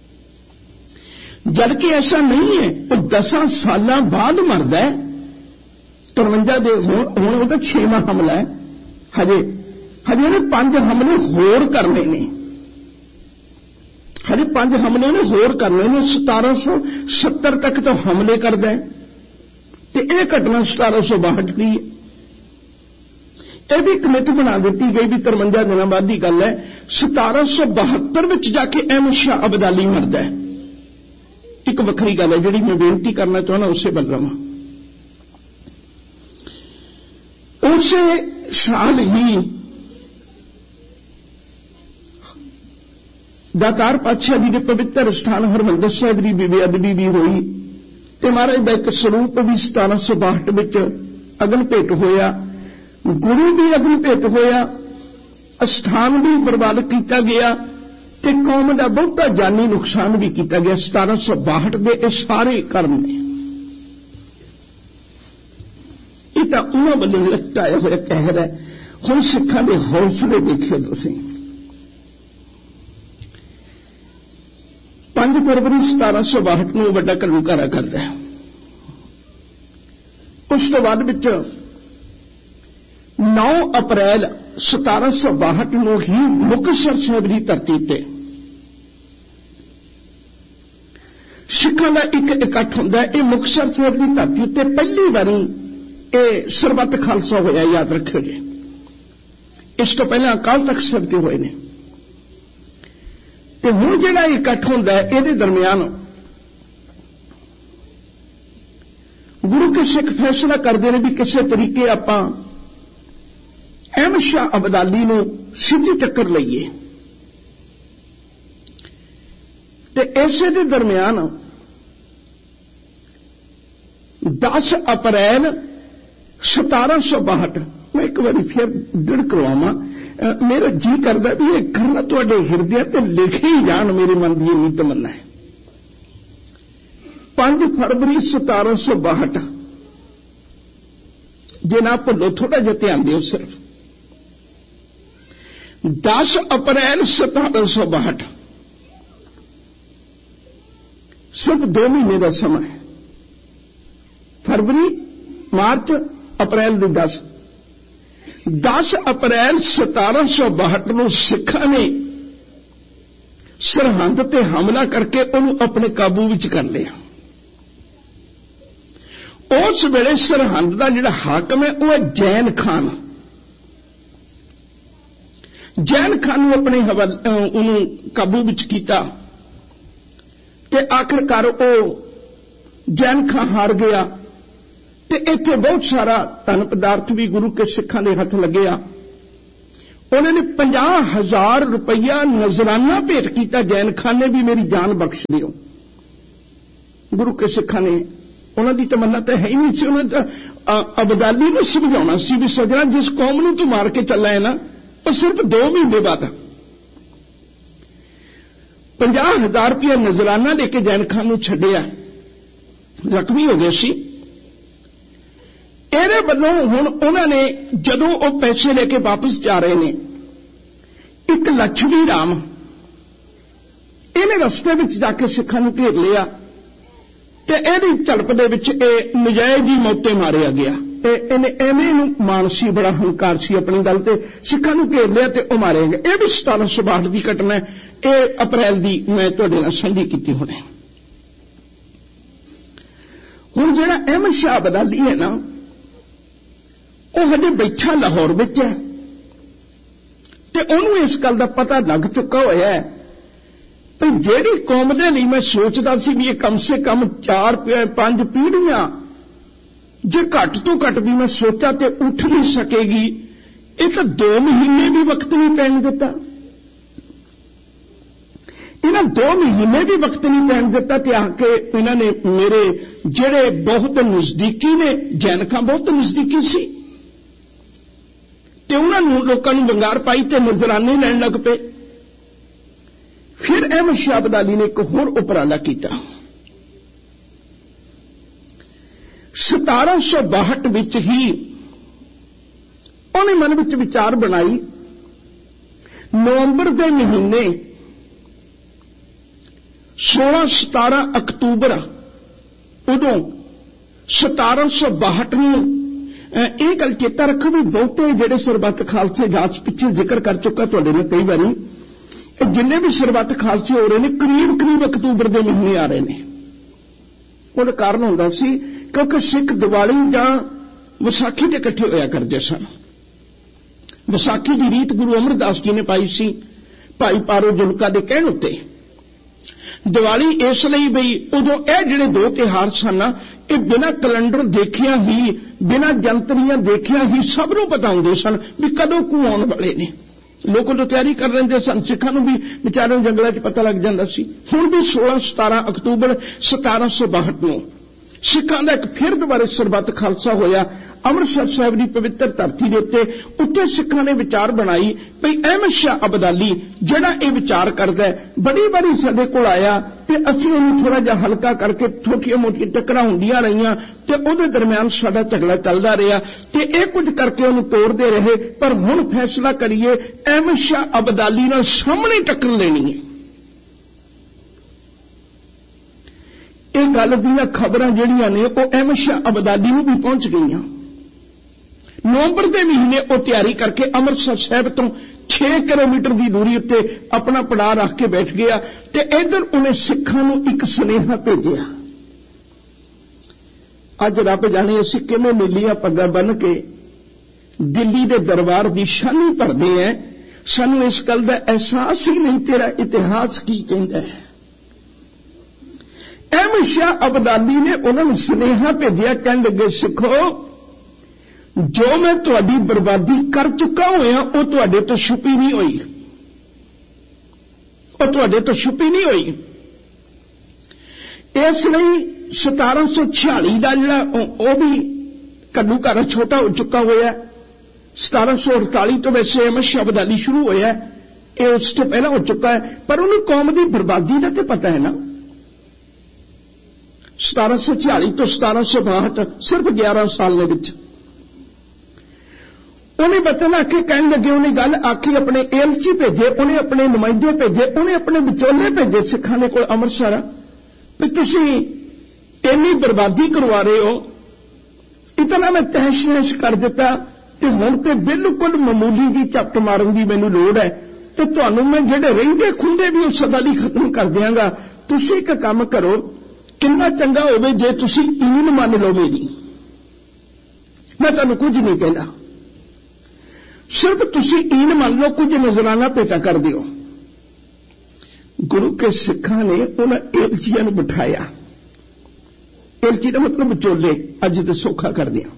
जबकि ऐसा नहीं है। वो दसा साल बाद मरदा है, तिरवंजा दे हुण उहदा छेवां हमला है, हजे हजे उन्हें पांच हमले होर करने ने, हजे पांच हमले ने होर करने ने। सतारा सौ सत्तर तक तो हमले करदा है ते यह घटना सतारा सौ बाहठ की है। यह भी कमेटी बना दी गई भी तिरवंजा दिनों बाद की गल है। सतारा सौ बहत्तर में जाके अहमद शाह अब्दाली मरदा है। एक वखरी गल है जिहड़ी मैं बेनती करना चाहना उसे बल रहा। उसे साल ही दातार पातशाह जी के पवित्र स्थान हरमंदर साहिब की बेअदबी भी हुई ते महाराज का एक स्वरूप भी सतारा सौ बाहठ में अगन भेट होया, गुरु भी अगन भेट होया, स्थान भी बर्बाद किया गया ते कौम का बहुता जानी नुकसान भी किया गया। सतारा सौ बाहठ के सारे कर्म ने ये तो उन्होंने वालों लटकाया हुआ कहर है। हुण सिखां दे हौसले देखियो तुसीं। पांच फरवरी सतारा सौ बाहठ में वड्डा घल्लूघारा करता है। उस तो बाद विच नौ अप्रैल सतारा सौ बाहठ में ही मुक्तसर साहिब की धरती ते सिखां दा एक इकट्ठ हुंदा है। यह मुक्तसर साहिब की धरती उत्ते पहली बारी ये सरबत खालसा होया, याद रखियो जी। इस तो पहले अकाल तख्त साहिब ते होए ने ते हुण जिहड़ा इकट्ठ हुंदा है इहदे दरमियान गुरु के सिख फैसला करते हैं भी किसी तरीके आपां अहमद शाह अब्दाली नूं सीधी टक्कर लईए। ते इसे दे दरमियान दस अप्रैल सतारा सौ बाहठ मैं एक बार फिर दृढ़ करवावां, मेरा जी करता भी ये करना तुहाडे हिरदे ते लिखे ही जान, मेरे मन की इन्नी तमन्ना है। पांच फरवरी सतारा सौ बाहठ जे ना भुलो, थोड़ा जिहा ध्यान दिओ सिर्फ। दस अप्रैल सतारा सौ बाहठ सिर्फ दो महीने का समय है। फरवरी मार्च अप्रैल दी दस दस अप्रैल सतारा सौ बाहठ में सिखा ने सरहंद ते हमला करके उन्होंने अपने काबू विच कर लिया। उस वेले सरहंद का जिहड़ा हाकम है वह है जैन खान। जैन खान नूं अपने हवाले उहनूं काबू विच कीता ते आखिरकार वो जैन खां हार गया ते इत्थे बहुत सारा धन पदार्थ भी गुरु के सिखां दे हथ लग्या। उन्होंने पचास हजार रुपया नजराना भेंट किया। जैन खान ने भी मेरी जान बख्श दियो। गुरु के सिखां ने उन्होंने तमन्ना तो है ही नहीं सी। उन्होंने अबदाली नूं समझाउणा सी भी सजना जिस कौम नूं तू मार के चला है ना वो सिर्फ दो महीने बाद पचास हजार रुपया नजराना लेके जैन खान नूं छड्डिया। जख्मी हो गए सी। ਇਹਦੇ ਵੱਲੋਂ ਹੁਣ ਉਹਨਾਂ ਨੇ ਜਦੋਂ ਉਹ ਪੈਸੇ ਲੈ ਕੇ ਵਾਪਸ ਜਾ ਰਹੇ ਨੇ ਇੱਕ ਲక్ష్ਮੀ ਰਾਮ ਇਹਨੇ ਰਸਤੇ ਵਿੱਚ ਜਾ ਕੇ ਸਿੱਖਾਂ ਨੂੰ ਘੇਰ ਲਿਆ ਤੇ ਇਹਦੀ ਝੜਪ ਦੇ ਵਿੱਚ ਇਹ ਨਜਾਇਜ਼ ਹੀ ਮੌਤੇ ਮਾਰਿਆ ਗਿਆ। ਤੇ ਇਹਨੇ ਐਵੇਂ ਨੂੰ ਮਾਨਸੀ ਬੜਾ ਹੰਕਾਰ ਸੀ ਆਪਣੀ ਗੱਲ ਤੇ ਸਿੱਖਾਂ ਨੂੰ ਘੇਰ ਲਿਆ ਤੇ ਉਹ ਮਾਰਿਆ ਗਿਆ। ਇਹ ਵੀ ਸਤਾਰਾਂ ਸੌ ਬਾਹਠ ਦੀ ਘਟਨਾ ਹੈ। ਇਹ ਅਪ੍ਰੈਲ ਦੀ ਮੈਂ ਤੁਹਾਡੇ ਨਾਲ ਸਾਂਝੀ ਕੀਤੀ ਹੁਣੇ। ਹੁਣ ਜਿਹੜਾ ਅਹਿਮਦ ਸ਼ਾਹ ਅਬਦਾਲੀ ਹੈ ਨਾ ਉਹ ਹਜੇ ਬੈਠਾ ਲਾਹੌਰ ਵਿੱਚ ਹੈ ਤੇ ਉਹਨੂੰ ਇਸ ਗੱਲ ਦਾ ਪਤਾ ਲੱਗ ਚੁੱਕਾ ਹੋਇਆ ਹੈ ਕਿ ਜਿਹੜੀ ਕੌਮ ਦੇ ਲਈ ਮੈਂ ਸੋਚਦਾ ਸੀ ਵੀ ਇਹ ਕਮ ਸੇ ਕਮ ਚਾਰ ਪੰਜ ਪੀੜ੍ਹੀਆਂ ਜੇ ਘੱਟ ਤੋਂ ਘੱਟ ਵੀ ਮੈਂ ਸੋਚਿਆ ਤੇ ਉੱਠ ਨਹੀਂ ਸਕੇਗੀ, ਇਹ ਤਾਂ ਦੋ ਮਹੀਨੇ ਵੀ ਵਕਤ ਨਹੀਂ ਪੈਣ ਦਿੱਤਾ। ਇਹਨਾਂ ਦੋ ਮਹੀਨੇ ਵੀ ਵਕਤ ਨਹੀਂ ਪੈਣ ਦਿੱਤਾ ਤੇ ਆ ਕੇ ਇਹਨਾਂ ਨੇ ਮੇਰੇ ਜਿਹੜੇ ਬਹੁਤ ਨਜ਼ਦੀਕੀ ਨੇ ਜੈਨ ਖਾਂ ਬਹੁਤ ਨਜ਼ਦੀਕੀ ਸੀ ਤੇ ਉਹਨਾਂ ਨੂੰ ਲੋਕਾਂ ਨੂੰ ਬੰਗਾਰ ਪਾਈ ਤੇ ਨਜ਼ਰਾਨੇ ਲੈਣ ਲੱਗ ਪਏ। ਫਿਰ ਅਹਿਮਦ ਸ਼ਾਹ ਅਬਦਾਲੀ ਨੇ ਇੱਕ ਹੋਰ ਉਪਰਾਲਾ ਕੀਤਾ। ਸਤਾਰਾਂ ਸੌ ਬਾਹਠ ਵਿੱਚ ਹੀ ਉਹਨੇ ਮਨ ਵਿੱਚ ਵਿਚਾਰ ਬਣਾਈ ਨਵੰਬਰ ਦੇ ਮਹੀਨੇ सोलह सतारह अक्तूबर उदों सतारह सौ बाहठ ਨੂੰ ਇਹ ਗੱਲ ਚੇਤਾ ਰੱਖੋ ਵੀ ਬਹੁਤੇ ਜਿਹੜੇ ਸਰਬੱਤ ਖਾਲਸੇ ਜਾਤ ਪਿੱਛੇ ਜ਼ਿਕਰ ਕਰ ਚੁੱਕਾ ਤੁਹਾਡੇ ਨਾਲ ਕਈ ਵਾਰੀ ਇਹ ਜਿੰਨੇ ਵੀ ਸਰਬੱਤ ਖਾਲਸੇ ਹੋ ਰਹੇ ਨੇ ਕਰੀਬ ਕਰੀਬ ਅਕਤੂਬਰ ਦੇ ਮਹੀਨੇ ਆ ਰਹੇ ਨੇ। ਉਹਦਾ ਕਾਰਨ ਹੁੰਦਾ ਸੀ ਕਿਉਂਕਿ ਸਿੱਖ ਦੀਵਾਲੀ ਜਾਂ ਵਿਸਾਖੀ ਤੇ ਇਕੱਠੇ ਹੋਇਆ ਕਰਦੇ ਸਨ। ਵਿਸਾਖੀ ਦੀ ਰੀਤ ਗੁਰੂ ਅਮਰਦਾਸ ਜੀ ਨੇ ਪਾਈ ਸੀ ਭਾਈ ਪਾਰੋ ਜੁਲਕਾ ਦੇ ਕਹਿਣ ਉੱਤੇ। ਦੀਵਾਲੀ ਇਸ ਲਈ ਬਈ ਉਦੋਂ ਇਹ ਜਿਹੜੇ ਦੋ ਤਿਉਹਾਰ ਸਨ ਇਹ ਬਿਨਾਂ ਕੈਲੰਡਰ ਦੇਖਿਆ ਹੀ ਬਿਨਾਂ ਜੰਤਰੀਆਂ ਦੇਖਿਆ ਹੀ ਸਭ ਨੂੰ ਪਤਾ ਹੁੰਦੇ ਸਨ ਵੀ ਕਦੋਂ ਕੁ ਆਉਣ ਵਾਲੇ ਨੇ। ਲੋਕ ਉਦੋਂ ਤਿਆਰੀ ਕਰ ਲੈਂਦੇ ਸਨ। ਸਿੱਖਾਂ ਨੂੰ ਵੀ ਵਿਚਾਰਿਆਂ ਜੰਗਲਾਂ 'ਚ ਪਤਾ ਲੱਗ ਜਾਂਦਾ ਸੀ। ਹੁਣ ਵੀ ਸੋਲਾਂ ਸਤਾਰਾਂ ਅਕਤੂਬਰ ਸਤਾਰਾਂ ਸੌ ਬਾਹਠ ਨੂੰ ਸਿੱਖਾਂ ਦਾ ਇੱਕ ਫਿਰ ਦੁਬਾਰਾ ਸਰਬੱਤ ਖਾਲਸਾ ਹੋਇਆ ਅੰਮ੍ਰਿਤਸਰ ਸਾਹਿਬ ਦੀ ਪਵਿੱਤਰ ਧਰਤੀ ਦੇ ਉੱਤੇ। ਉੱਤੇ ਸਿੱਖਾਂ ਨੇ ਵਿਚਾਰ ਬਣਾਈ ਭਈ ਅਹਿਮਦ ਸ਼ਾਹ ਅਬਦਾਲੀ ਜਿਹੜਾ ਇਹ ਵਿਚਾਰ ਕਰਦਾ ਬੜੀ ਵਾਰੀ ਸਾਡੇ ਕੋਲ ਆਇਆ ਤੇ ਅਸੀਂ ਉਹਨੂੰ ਥੋੜਾ ਜਿਹਾ ਹਲਕਾ ਕਰਕੇ ਛੋਟੀਆਂ ਮੋਟੀਆਂ ਟੱਕਰਾਂ ਹੁੰਦੀਆਂ ਰਹੀਆਂ ਤੇ ਉਹਦੇ ਦਰਮਿਆਨ ਸਾਡਾ ਝਗੜਾ ਚੱਲਦਾ ਰਿਹਾ ਤੇ ਇਹ ਕੁਝ ਕਰਕੇ ਉਹਨੂੰ ਤੋੜਦੇ ਰਹੇ। ਪਰ ਹੁਣ ਫੈਸਲਾ ਕਰੀਏ ਅਹਿਮਦ ਸ਼ਾਹ ਅਬਦਾਲੀ ਨਾਲ ਸਾਹਮਣੇ ਟੱਕਰ ਲੈਣੀ ਹੈ। ਇਹ ਗੱਲ ਦੀਆਂ ਖਬਰਾਂ ਜਿਹੜੀਆਂ ਨੇ ਉਹ ਅਹਿਮਦ ਸ਼ਾਹ ਅਬਦਾਲੀ ਨੂੰ ਵੀ ਪਹੁੰਚ ਗਈਆਂ। ਨਵੰਬਰ ਦੇ ਮਹੀਨੇ ਉਹ ਤਿਆਰੀ ਕਰਕੇ ਅੰਮ੍ਰਿਤਸਰ ਸਾਹਿਬ ਤੋਂ ਛੇ ਕਿਲੋਮੀਟਰ ਦੀ ਦੂਰੀ ਉੱਤੇ ਆਪਣਾ ਪੜਾਅ ਰੱਖ ਕੇ ਬੈਠ ਗਿਆ ਤੇ ਇਧਰ ਉਹਨੇ ਸਿੱਖਾਂ ਨੂੰ ਇੱਕ ਸੁਨੇਹਾ ਭੇਜਿਆ। ਅੱਜ ਰੱਬ ਜਾਣੇ ਅਸੀਂ ਕਿਵੇਂ ਨੀਲੀਆਂ ਪੱਗਾਂ ਬੰਨ੍ਹ ਕੇ ਦਿੱਲੀ ਦੇ ਦਰਬਾਰ ਦੀ ਸ਼ਾਨੀ ਭਰਦੇ ਐ। ਸਾਨੂੰ ਇਸ ਗੱਲ ਦਾ ਅਹਿਸਾਸ ਹੀ ਨਹੀਂ ਤੇਰਾ ਇਤਿਹਾਸ ਕੀ ਕਹਿੰਦਾ ਹੈ। ਅਹਿਮਦ ਸ਼ਾਹ ਅਬਦਾਲੀ ਨੇ ਉਹਨਾਂ ਨੂੰ ਸੁਨੇਹਾ ਭੇਜਿਆ ਕਹਿਣ ਲੱਗੇ ਸਿੱਖੋ ਜੋ ਮੈਂ ਤੁਹਾਡੀ ਬਰਬਾਦੀ ਕਰ ਚੁੱਕਾ ਹੋਇਆ ਉਹ ਤੁਹਾਡੇ ਤੋਂ ਛੁਪੀ ਨਹੀਂ ਹੋਈ। ਉਹ ਤੁਹਾਡੇ ਤੋਂ ਛੁਪੀ ਨਹੀਂ ਹੋਈ। ਇਸ ਲਈ ਸਤਾਰਾਂ ਸੌ ਛਿਆਲੀ ਦਾ ਜਿਹੜਾ ਉਹ ਵੀ ਕੱਲੂ ਘਰ ਛੋਟਾ ਹੋ ਚੁੱਕਾ ਹੋਇਆ। ਸਤਾਰਾਂ ਸੌ ਅੜਤਾਲੀ ਤੋਂ ਵੈਸੇ ਅਹਿਮਦ ਸ਼ਾਹ ਅਬਦਾਲੀ ਸ਼ੁਰੂ ਹੋਇਆ। ਇਹ ਉਸ ਤੋਂ ਪਹਿਲਾਂ ਹੋ ਚੁੱਕਾ ਹੈ ਪਰ ਉਹਨੂੰ ਕੌਮ ਦੀ ਬਰਬਾਦੀ ਦਾ ਤੇ ਪਤਾ ਹੈ ਨਾ। ਸਤਾਰਾਂ ਸੌ ਛਿਆਲੀ ਤੋਂ ਸਤਾਰਾਂ ਸੌ ਬਾਹਠ ਸਿਰਫ ਗਿਆਰਾਂ ਸਾਲ ਦੇ ਵਿੱਚ ਉਹਨੇ ਬਤਨ ਆ ਕੇ ਕਹਿਣ ਲੱਗੇ ਉਹਨੇ ਗੱਲ ਆਖੀ ਆਪਣੇ ਏਲਚੀ ਭੇਜੇ ਉਹਨੇ ਆਪਣੇ ਨੁਮਾਇੰਦੇ ਭੇਜੇ ਉਹਨੇ ਆਪਣੇ ਵਿਚੋਲੇ ਭੇਜੇ ਸਿੱਖਾਂ ਦੇ ਕੋਲ ਅੰਮ੍ਰਿਤਸਰ ਵੀ ਤੁਸੀਂ ਇੰਨੀ ਬਰਬਾਦੀ ਕਰਵਾ ਰਹੇ ਹੋ ਇਤਨਾ ਮੈਂ ਤਹਿਸ਼ ਨਹਿਸ਼ ਕਰ ਦਿੱਤਾ ਤੇ ਹੁਣ ਤੇ ਬਿਲਕੁਲ ਮਾਮੂਲੀ ਦੀ ਝਪਟ ਮਾਰਨ ਦੀ ਮੈਨੂੰ ਲੋੜ ਹੈ ਤੇ ਤੁਹਾਨੂੰ ਮੈਂ ਜਿਹੜੇ ਰਹਿੰਦੇ ਖੁੰਦੇ ਵੀ ਉਸ ਸਦਾ ਲਈ ਖਤਮ ਕਰ ਦਿਆਂਗਾ। ਤੁਸੀਂ ਇੱਕ ਕੰਮ ਕਰੋ ਕਿੰਨਾ ਚੰਗਾ ਹੋਵੇ ਜੇ ਤੁਸੀਂ ਈਨ ਮੰਨ ਲਓ ਮੇਰੀ। ਮੈਂ ਤੁਹਾਨੂੰ ਕੁਝ ਨਹੀਂ ਕਹਿੰਦਾ। सिर्फ तुसी ईन मान लो, कुछ नजराना भेटा कर दियो। गुरु के सिखा ने उन्हें एलचिया नूं बिठाया। एलची का मतलब विचोले, अज तो सौखा कर दिया।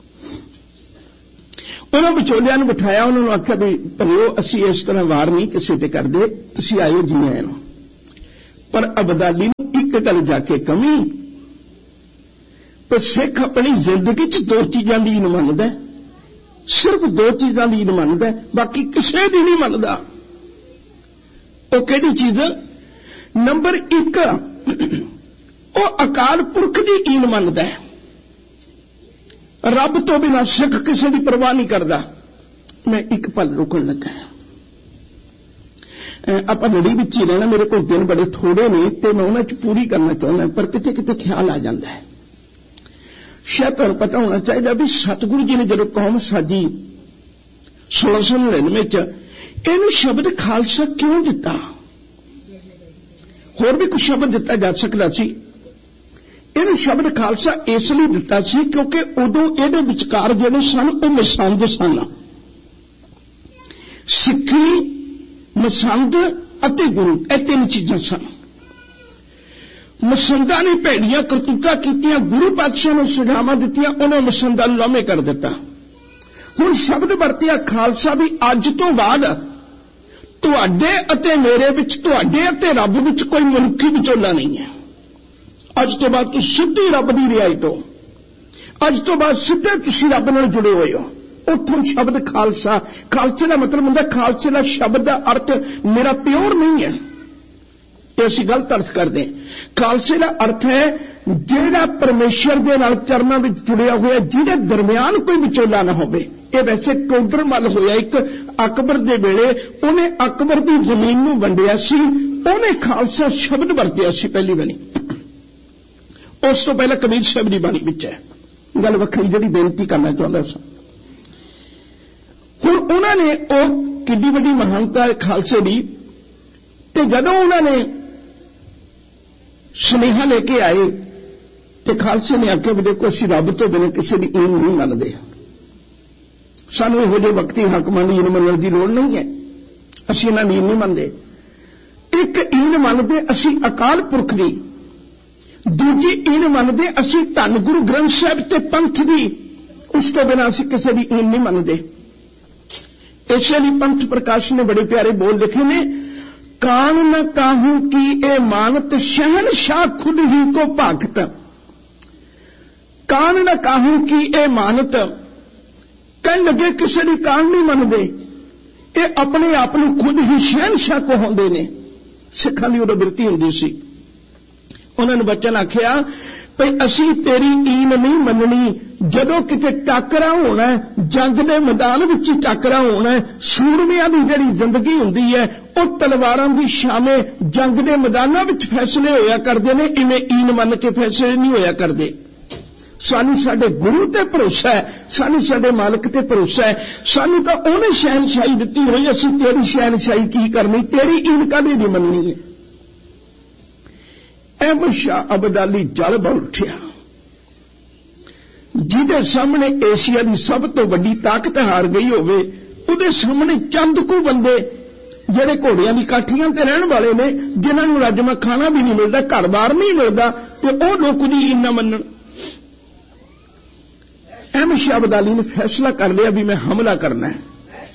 उन्होंने विचोलिया नूं बिठाया, उन्होंने आख्या भी भलियो असी इस तरह वार नहीं किसी ते करदे, तुसी आयो जी आए नो। पर अबदाली नूं एक गल जाके कमी, पर सिख अपनी जिंदगी च दो चीजां दी ईन मनदा, सिर्फ दो चीजां दी ईन मनदा, बाकी किसी दी नहीं मनदा। वो किहड़ी चीज? नंबर एक, वो अकाल पुरख की ईन मनदा है। रब तो बिना सिख किसी की परवाह नहीं करता। मैं एक पल रुकन लगा, आप लड़ी विच ही रहना, मेरे को दिन बड़े थोड़े ने ते मैं उन्हां च पूरी करना चाहना, पर किते किते ख्याल आ जाता है। शायद तुहानूं पता होना चाहिए भी सतगुरु जी ने जदों कौम साजी सोलह सौ नड़िनवे च इहनूं शब्द खालसा क्यों दिता? होर भी कुछ शब्द दिता जा सकता सी, इहनूं शब्द खालसा इसलिए दिता सी क्योंकि उदों इहदे विचकार जिहड़े सन वो मसंद सन। सिक्खी, मसंद अते गुरु, ਇਹ तीन चीजां सन। मसंदा ने भैड़ियां करतूतां कीतियां, गुरु पातशाह ने सजावां दित्तियां, उन्होंने मसंदा नूं लामे कर दिता। हुण शब्द वरतिया खालसा भी अज तो बाद तुहाडे अते मेरे विच, तुहाडे अते रब विच कोई मनुखी विचोला नहीं है। अज तो बाद तुसीं सिद्धी रब दी रिहाई तो, अज तो बाद सीधे तुसीं रब नाल जुड़े हुए हो। उठों शब्द खालसा, खालसे का मतलब हुंदा, खालसे का शब्द का अर्थ मेरा प्योर नहीं है, ये असीं गलत अर्थ करते हैं। खालसे का अर्थ है जिहड़ा परमेश्वर दे नाल चरनां विच जुड़िया होया, जिहदे दरमियान कोई विचोला ना होवे। ये वैसे टोडर मल होया एक अकबर दे वेले, उन्हें अकबर की जमीन नूं वंडिया सी, उन्हें खालसा शब्द वरतिया सी पहली बारी। उस तो पहले कबीर साहब की बाणी विच है, गल वखरी जिहड़ी बेनती करना चाहुंदा सी। हुण उन्होंने वो किड्डी वड्डी महानता खालसे की, ते जदों उन्होंने सुनेहा लेके आए तो खालसे ने आख्या भी देखो असीं रब तो बिना किसी की ईन नहीं मनते, सानूं इहो जिहे वक्ती हाकमां दी ईन मनण की लोड़ नहीं है, असीं इन्हां दी ईन नहीं मनते। एक ईन मनते असीं अकाल पुरख दी, दूजी ईन मनते असीं धन गुरु ग्रंथ साहिब ते पंथ दी, उस तो बिना असीं किसी की ईन नहीं मनते। इसलिए पंथ प्रकाश ने बड़े प्यारे बोल लिखे ने, कान न काहू की ए मानत शहनशाह खुद ही को भागत। कान न काहू की ए मानत, कह लगे किसी की कान नहीं मनते, ये अपने आप को खुद ही शहनशाह कहाउंदे ने। सिखां दी उदों बिरती हुंदी सी, उन्होंने बच्चन आख्या भई असीं तेरी ईन नहीं मननी, जदों किते टाकरा होना है, जंग दे मैदान विच टाकरा होना है, सूरमियां दी जिहड़ी जिंदगी हुंदी है वो तलवारां दी शामे जंग दे मैदानां विच फैसले होया करदे ने, इवें ईन मन के फैसले नहीं होया करदे। सानू साडे गुरु ते भरोसा है, सानू साडे मालिक ते भरोसा है, सानू तां उहने शहनशाही दित्ती होई, असीं तेरी शहनशाही की करनी, तेरी ईन काहदी दी मननी है। अहमद शाह अब्दाली जल बल उठिया, जिहदे सामने एशिया की सब तो वड्डी ताकत हार गई होवे, उहदे सामने चंद को बंदे जिहड़े घोड़ियां दी काठियां ते रहण वाले ने, जिन्हां नूं रजमा खाना भी नहीं मिलदा, घर बार नहीं मिलदा, ते ओह लोक उहदी ईन ना मनण। अहमद शाह अब्दाली ने फैसला कर लिया भी मैं हमला करना है।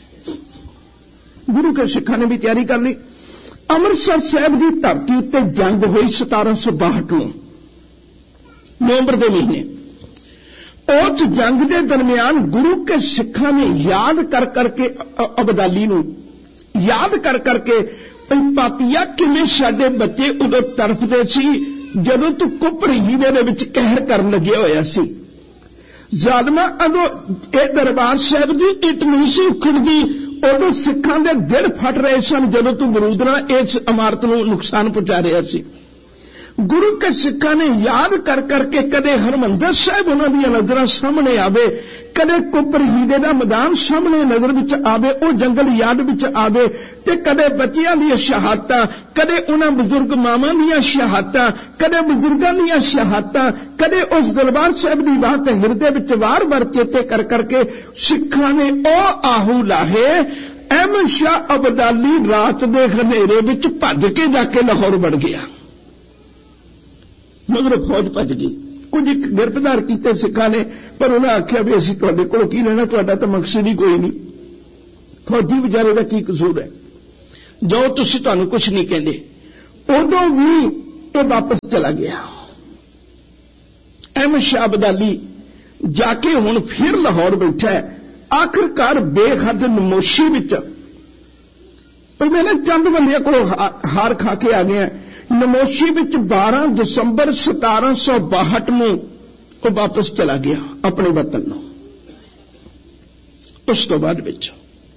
गुरु के सिखां ने भी तैयारी कर ली। अमृतसर साहब की धरती उत्ते जंग हुई सतारह सौ बाहठ में नवंबर के महीने। उस जंग के दरमियान गुरु के सिखां ने याद कर करके अब्दाली नूं याद कर करके पापिया किवें साडे बच्चे उदों तरफदे सी जदों तू कुपर हीरे दे विच कहर करन लग्या होया सी। जालमा अदों ए दरबार साहब की इट नहीं सी उखड़दी, उदों सिखां दे दिल फट रहे सन जदों तू बरूद नाल इस इमारत नूं नुकसान पहुंचा रहा सी। गुरु के सिक्खां ने याद कर करके कदे हरमंदर साहिब उन्हां दीयां नज़रां सामने आवे, कदे कुपर हीरे दा मैदान सामने नज़र विच आवे, ओ जंगल याद विच आवे, ते कदे बच्चियां दीयां शहादतां, कदे उन्हां बुजुर्ग मावां दीयां शहादतां, कदे बुजुर्गां दीयां शहादतां, कदे उस दरबार साहिब दी बात हिरदे विच वार वार चेते कर करके सिक्खां ने ओ आहू लाहे। अहमद शाह अब्दाली रात दे हनेरे विच भज के जाके लाहौर बढ़ गया, मगर फौज भज गई। कुछ गिरफ्तार किए सिखा ने, पर उन्हें आख्या भी असीं तुहाडे कोलों की लेना, तुहाडा तां मकसद ही कोई नहीं। फौजी बेचारे का की कसूर है, जाओ तुसीं, तुहानूं कुछ नहीं कहंदे। उदों भी ये वापस चला गया। अहमद शाह अब्दाली जाके हुण फिर लाहौर बैठा है। आखिरकार बेहद नमोशी विच पर मैंने चंद बंदियां कोलों हार खा के आ गया। नमोशी विच बारह दसंबर सतारह सौ बाहठ में वो वापस चला गया अपने वतन नूं। उस तो बाद विच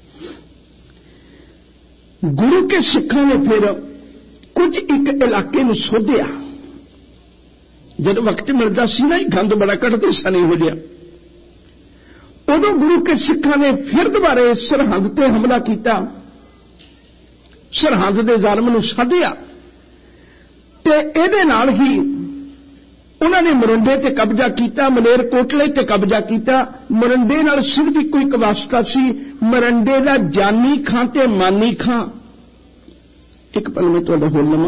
गुरु के सिखां ने फिर कुछ एक इलाके नूं सोधिया। जब वक्त मिलता सी ना, गंद बड़ा कटते सन हो गया। उदों गुरु के सिखां ने फिर दोबारा सरहद ते हमला किया, सरहद दे जालम नूं साधिया, ते इहदे नाल ही उन्होंने मरिंडे ते कब्जा किया, मलेरकोटले ते कब्जा किया। मरिंडे नाल सिर्फ इक्को इक वास्ता सी, मरिंडे दा जानी खां ते मानी खां। एक पल में तुहाडा होर लवां,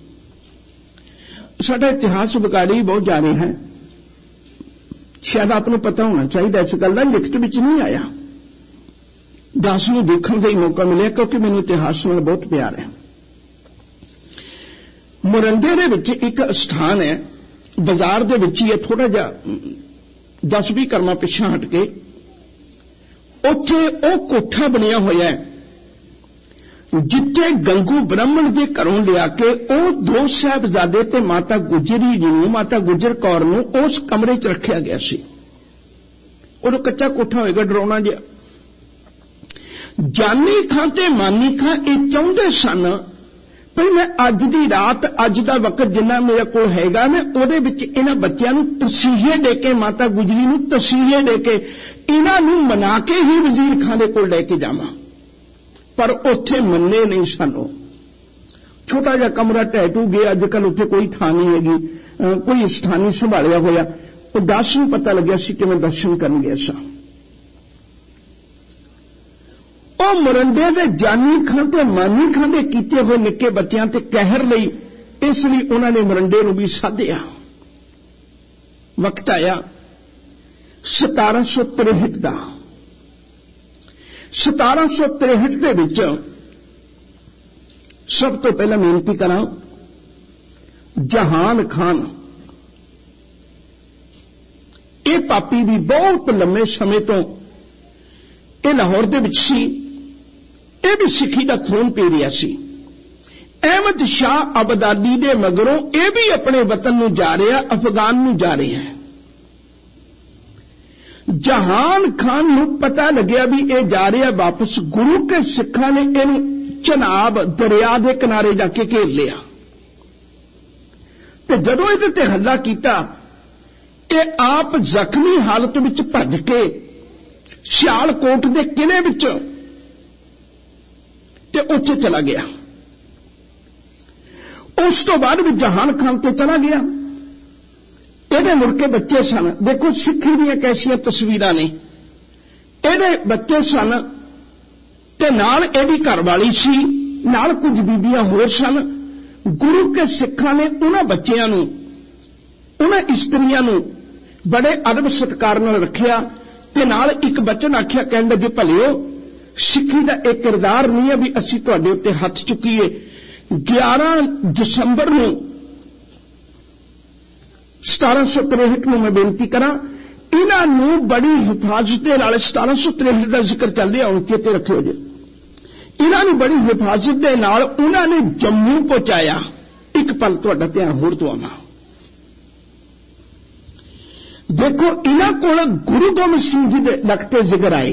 साडा इतिहास विगाड़ी बहुत जा रहा है। शायद आपको पता होना चाहिए, इस गल का लिखत विच नहीं आया। दास नूं देखण दा ही मौका मिलिया, क्योंकि मैनूं इतिहास नाल बहुत प्यार है। मोरंगे दे विच एक स्थान है, बाजार दे विच ही है, थोड़ा जा दस भी कर्मा पिछा हट के, उत्थे ओ कोठा बनिया होया है जिथे गंगू ब्राह्मण के घरों लिया के ओ दो साहिबजादे ते माता गुजरी जी नूं, माता गुजर कौर नूं उस कमरे च रखिया गया सी। उदों कच्चा कोठा होएगा, डरावना जिहा। जानी खां ते मानी खां ये चाहुंदे सन भाई मैं अज दी रात, अज दा वक्त जिन्ना मेरे कोल हैगा, मैं उहदे विच इन्हां बच्चियां नूं तसीहे दे के, माता गुजरी नूं तसीहे दे के इन्हां नूं मना के ही वजीर खां दे कोल लैके जावां। पर उत्थे मन्ने नहीं सन। छोटा जिहा कमरा ढह ढू गया, अजकल उत्थे कोई थां नहीं हैगी, कोई स्थानी संभालिया होया। वो दास नूं पता लग्या सी कि मैं दर्शन करन गया सा। ओ मरंडे दे जानी खां ते मानी खां दे कीते होए निक्के बच्चियां ते कहर लई, इसलिए उन्होंने मरंडे नूं भी साधिया। वक्त आया सतारह सौ तिरहठ का। सतारह सौ तिरहठ दे विच सब तो पहला बेनती करा, जहान खान ये पापी भी बहुत लंबे समय तो ये लाहौर दे विच सी, ये भी सिखी का खून पी रहा सी। अहमद शाह अब्दाली दे मगरों ये भी अपने वतन नूं जा रहा, अफगान नूं जा रहा है। जहान खान नूं पता लग्या भी ये जा रहा वापस। गुरु के सिखां ने इहनूं चनाब दरिया के किनारे जाके घेर लिया, ते जदों इहदे ते हल्ला कीता, ये आप जख्मी हालत विच भज के सियालकोट के किले विच ते उत्थे चला गया। उस तो बाद भी जहान खान ते चला गया। ਇਹਦੇ मुड़के बच्चे सन। देखो सिखी दी कैसियां तस्वीरां ने। ਇਹਦੇ बच्चे सन ते नाल ਇਹਦੀ घरवाली सी, नाल कुछ बीबियां होर सन। गुरु के सिखां ने उन्हां बच्चियां नूं, उन्हां इस्त्रियां नूं बड़े अदब सत्कार नाल रखिया ते नाल एक बचन आख्या, कहण लगे भलिओ सिखी दा एक किरदार नहीं है भी असीं तुहाडे उत्ते हथ चुकीए। ग्यारह दसंबर नूं सतारह सौ तिरहठ में मैं बेनती करा, इन्हों बड़ी हिफाजत के नाल सतारह सौ तिरहठ का जिक्र चल रहा, हूं चेते रखियो जी। इन्हों बड़ी हिफाजत के नाल उन्होंने जम्मू पहुंचाया। एक पल तुहाडा ध्यान होर दवावां। देखो इन्हां कोल गुरु गोबिंद सिंह जी के लखते जिक्र आए,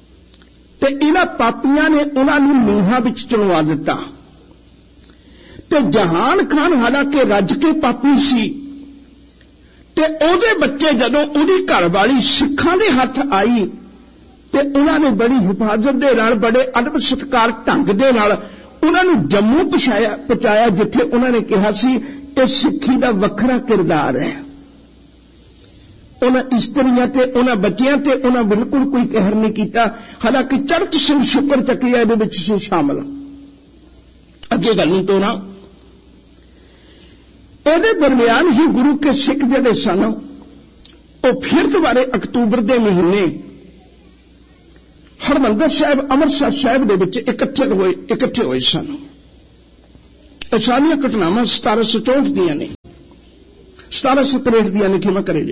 ते इन्हां पापियां ने उन्होंने नीहां विच चुनवा दिता, ते ਤੇ ਜਹਾਨ ਖਾਨ ਹਾਲਾਂਕਿ ਰੱਜ ਕੇ ਪਾਪੀ ਸੀ ਤੇ ਉਹਦੇ ਬੱਚੇ ਜਦੋਂ ਉਹਦੀ ਘਰਵਾਲੀ ਸਿੱਖਾਂ ਦੇ ਹੱਥ ਆਈ ਤੇ ਉਹਨਾਂ ਨੇ ਬੜੀ ਹਿਫਾਜ਼ਤ ਦੇ ਨਾਲ ਬੜੇ ਅਦਬ ਸਤਿਕਾਰ ਢੰਗ ਦੇ ਨਾਲ ਉਹਨਾਂ ਨੂੰ ਜੰਮੂ ਪਹੁੰਚਾਇਆ ਪਹੁੰਚਾਇਆ ਜਿੱਥੇ ਉਹਨਾਂ ਨੇ ਕਿਹਾ ਸੀ ਇਹ ਸਿੱਖੀ ਦਾ ਵੱਖਰਾ ਕਿਰਦਾਰ ਹੈ। ਉਹਨਾਂ ਇਸਤਰੀਆਂ ਤੇ ਉਹਨਾਂ ਬੱਚਿਆਂ ਤੇ ਉਹਨਾਂ ਬਿਲਕੁਲ ਕੋਈ ਕਹਿਰ ਨਹੀਂ ਕੀਤਾ। ਹਾਲਾਂਕਿ ਚੜ੍ਹਤ ਸਿੰਘ ਸ਼ੁਕਰ ਚੱਕੀਆ ਇਹਦੇ ਵਿੱਚ ਸੀ ਸ਼ਾਮਲ। ਅੱਗੇ ਗੱਲ ਨੂੰ ਤੋਣਾ ਇਹਦੇ ਦਰਮਿਆਨ ਹੀ ਗੁਰੂ ਕੇ ਸਿੱਖ ਜਿਹੜੇ ਸਨ ਉਹ ਫਿਰ ਦੁਬਾਰੇ ਅਕਤੂਬਰ ਦੇ ਮਹੀਨੇ ਹਰਮੰਦਰ ਸਾਹਿਬ ਅੰਮ੍ਰਿਤਸਰ ਸਾਹਿਬ ਦੇ ਵਿੱਚ ਇਕੱਠੇ ਹੋਏ ਇਕੱਠੇ ਹੋਏ ਸਨ। ਇਹ ਸਾਰੀਆਂ ਘਟਨਾਵਾਂ ਸਤਾਰਾਂ ਸੌ ਚੌਂਹਠ ਦੀਆਂ ਨੇ, ਸਤਾਰਾਂ ਸੌ ਤਰੇਹਠ ਦੀਆਂ ਨੇ, ਕਿਵੇਂ ਕਰੇ ਜੀ।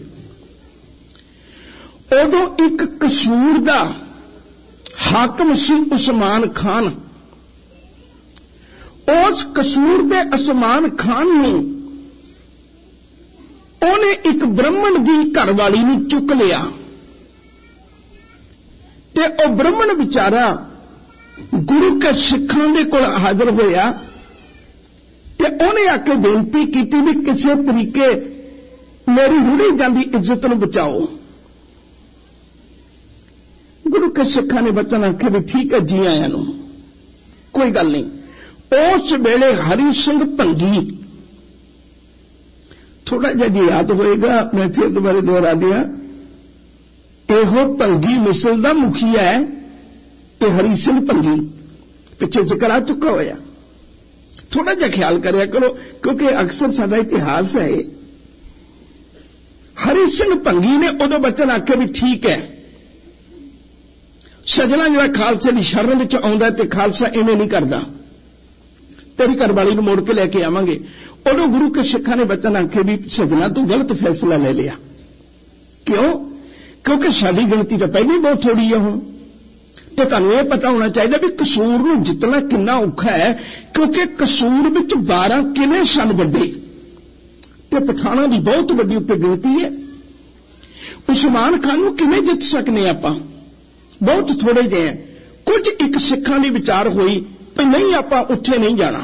ਉਦੋਂ ਇੱਕ ਕਸੂਰ ਦਾ ਹਾਕਮ ਸੀ ਉਸਮਾਨ ਖਾਨ। ਉਸ ਕਸੂਰ ਦੇ ਉਸਮਾਨ ਖਾਨ ਨੂੰ ਉਹਨੇ ਇੱਕ ਬ੍ਰਾਹਮਣ ਦੀ ਘਰਵਾਲੀ ਨੂੰ ਚੁੱਕ ਲਿਆ ਤੇ ਉਹ ਬ੍ਰਾਹਮਣ ਵਿਚਾਰਾ ਗੁਰੂ ਕੇ ਸਿੱਖਾਂ ਦੇ ਕੋਲ ਹਾਜ਼ਰ ਹੋਇਆ ਤੇ ਉਹਨੇ ਆ ਕੇ ਬੇਨਤੀ ਕੀਤੀ ਵੀ ਕਿਸੇ ਤਰੀਕੇ ਮੇਰੀ ਰੁੜੀ ਜਾਂਦੀ ਇੱਜ਼ਤ ਨੂੰ ਬਚਾਓ। ਗੁਰੂ ਕੇ ਸਿੱਖਾਂ ਨੇ ਬਚਨ ਆਖਿਆ ਵੀ ਠੀਕ ਹੈ, ਜੀ ਆਇਆਂ ਨੂੰ, ਕੋਈ ਗੱਲ ਨਹੀਂ। ਉਸ ਵੇਲੇ ਹਰੀ ਸਿੰਘ ਭੰਗੀ, ਥੋੜਾ ਜਿਹਾ ਜੀ ਯਾਦ ਹੋਏਗਾ, ਮੈਂ ਫਿਰ ਦੁਬਾਰੇ ਦੁਹਰਾ ਦਿਆਂ, ਇਹੋ ਭੰਗੀ ਮਿਸਲ ਦਾ ਮੁਖੀਆ ਹੈ ਇਹ ਹਰੀ ਸਿੰਘ ਭੰਗੀ, ਪਿੱਛੇ ਜ਼ਿਕਰ ਆ ਚੁੱਕਾ ਹੋਇਆ। ਥੋੜਾ ਜਿਹਾ ਖਿਆਲ ਕਰਿਆ ਕਰੋ ਕਿਉਂਕਿ ਅਕਸਰ ਸਾਡਾ ਇਤਿਹਾਸ ਹੈ। ਹਰੀ ਸਿੰਘ ਭੰਗੀ ਨੇ ਉਦੋਂ ਬਚਨ ਆਖਿਆ ਵੀ ਠੀਕ ਹੈ, ਸਜਣਾ ਜਿਹੜਾ ਖਾਲਸੇ ਦੀ ਸ਼ਰਨ ਵਿੱਚ ਆਉਂਦਾ ਤੇ ਖਾਲਸਾ ਇਵੇਂ ਨਹੀਂ ਕਰਦਾ, ਤੇਰੀ ਘਰਵਾਲੀ ਨੂੰ ਮੋੜ ਕੇ ਲੈ ਕੇ ਆਵਾਂਗੇ। ਉਦੋਂ ਗੁਰੂ ਕੇ ਸਿੱਖਾਂ ਨੇ ਬਚਨ ਆਖੇ ਵੀ ਸਜਣਾ ਤੂੰ ਗਲਤ ਫੈਸਲਾ ਲੈ ਲਿਆ। ਕਿਉਂ? ਕਿਉਂਕਿ ਸਾਡੀ ਗਿਣਤੀ ਤਾਂ ਪਹਿਲਾਂ ਹੀ ਬਹੁਤ ਥੋੜੀ ਹੈ ਹੁਣ, ਤੇ ਤੁਹਾਨੂੰ ਇਹ ਪਤਾ ਹੋਣਾ ਚਾਹੀਦਾ ਵੀ ਕਸੂਰ ਨੂੰ ਜਿੱਤਣਾ ਕਿੰਨਾ ਔਖਾ ਹੈ, ਕਿਉਂਕਿ ਕਸੂਰ ਵਿੱਚ ਬਾਰਾਂ ਕਿਲੇ ਸਨ ਵੱਡੇ ਤੇ ਪਠਾਣਾ ਦੀ ਬਹੁਤ ਵੱਡੀ ਉੱਤੇ ਗਿਣਤੀ ਹੈ। ਉਸਮਾਨ ਖਾਨ ਨੂੰ ਕਿਵੇਂ ਜਿੱਤ ਸਕਨੇ ਆਪਾਂ? ਬਹੁਤ ਥੋੜੇ ਜਿਹੇ। ਕੁਝ ਇੱਕ ਸਿੱਖਾਂ ਦੀ ਵਿਚਾਰ ਹੋਈ ਵੀ ਨਹੀਂ ਆਪਾਂ ਉੱਥੇ ਨਹੀਂ ਜਾਣਾ,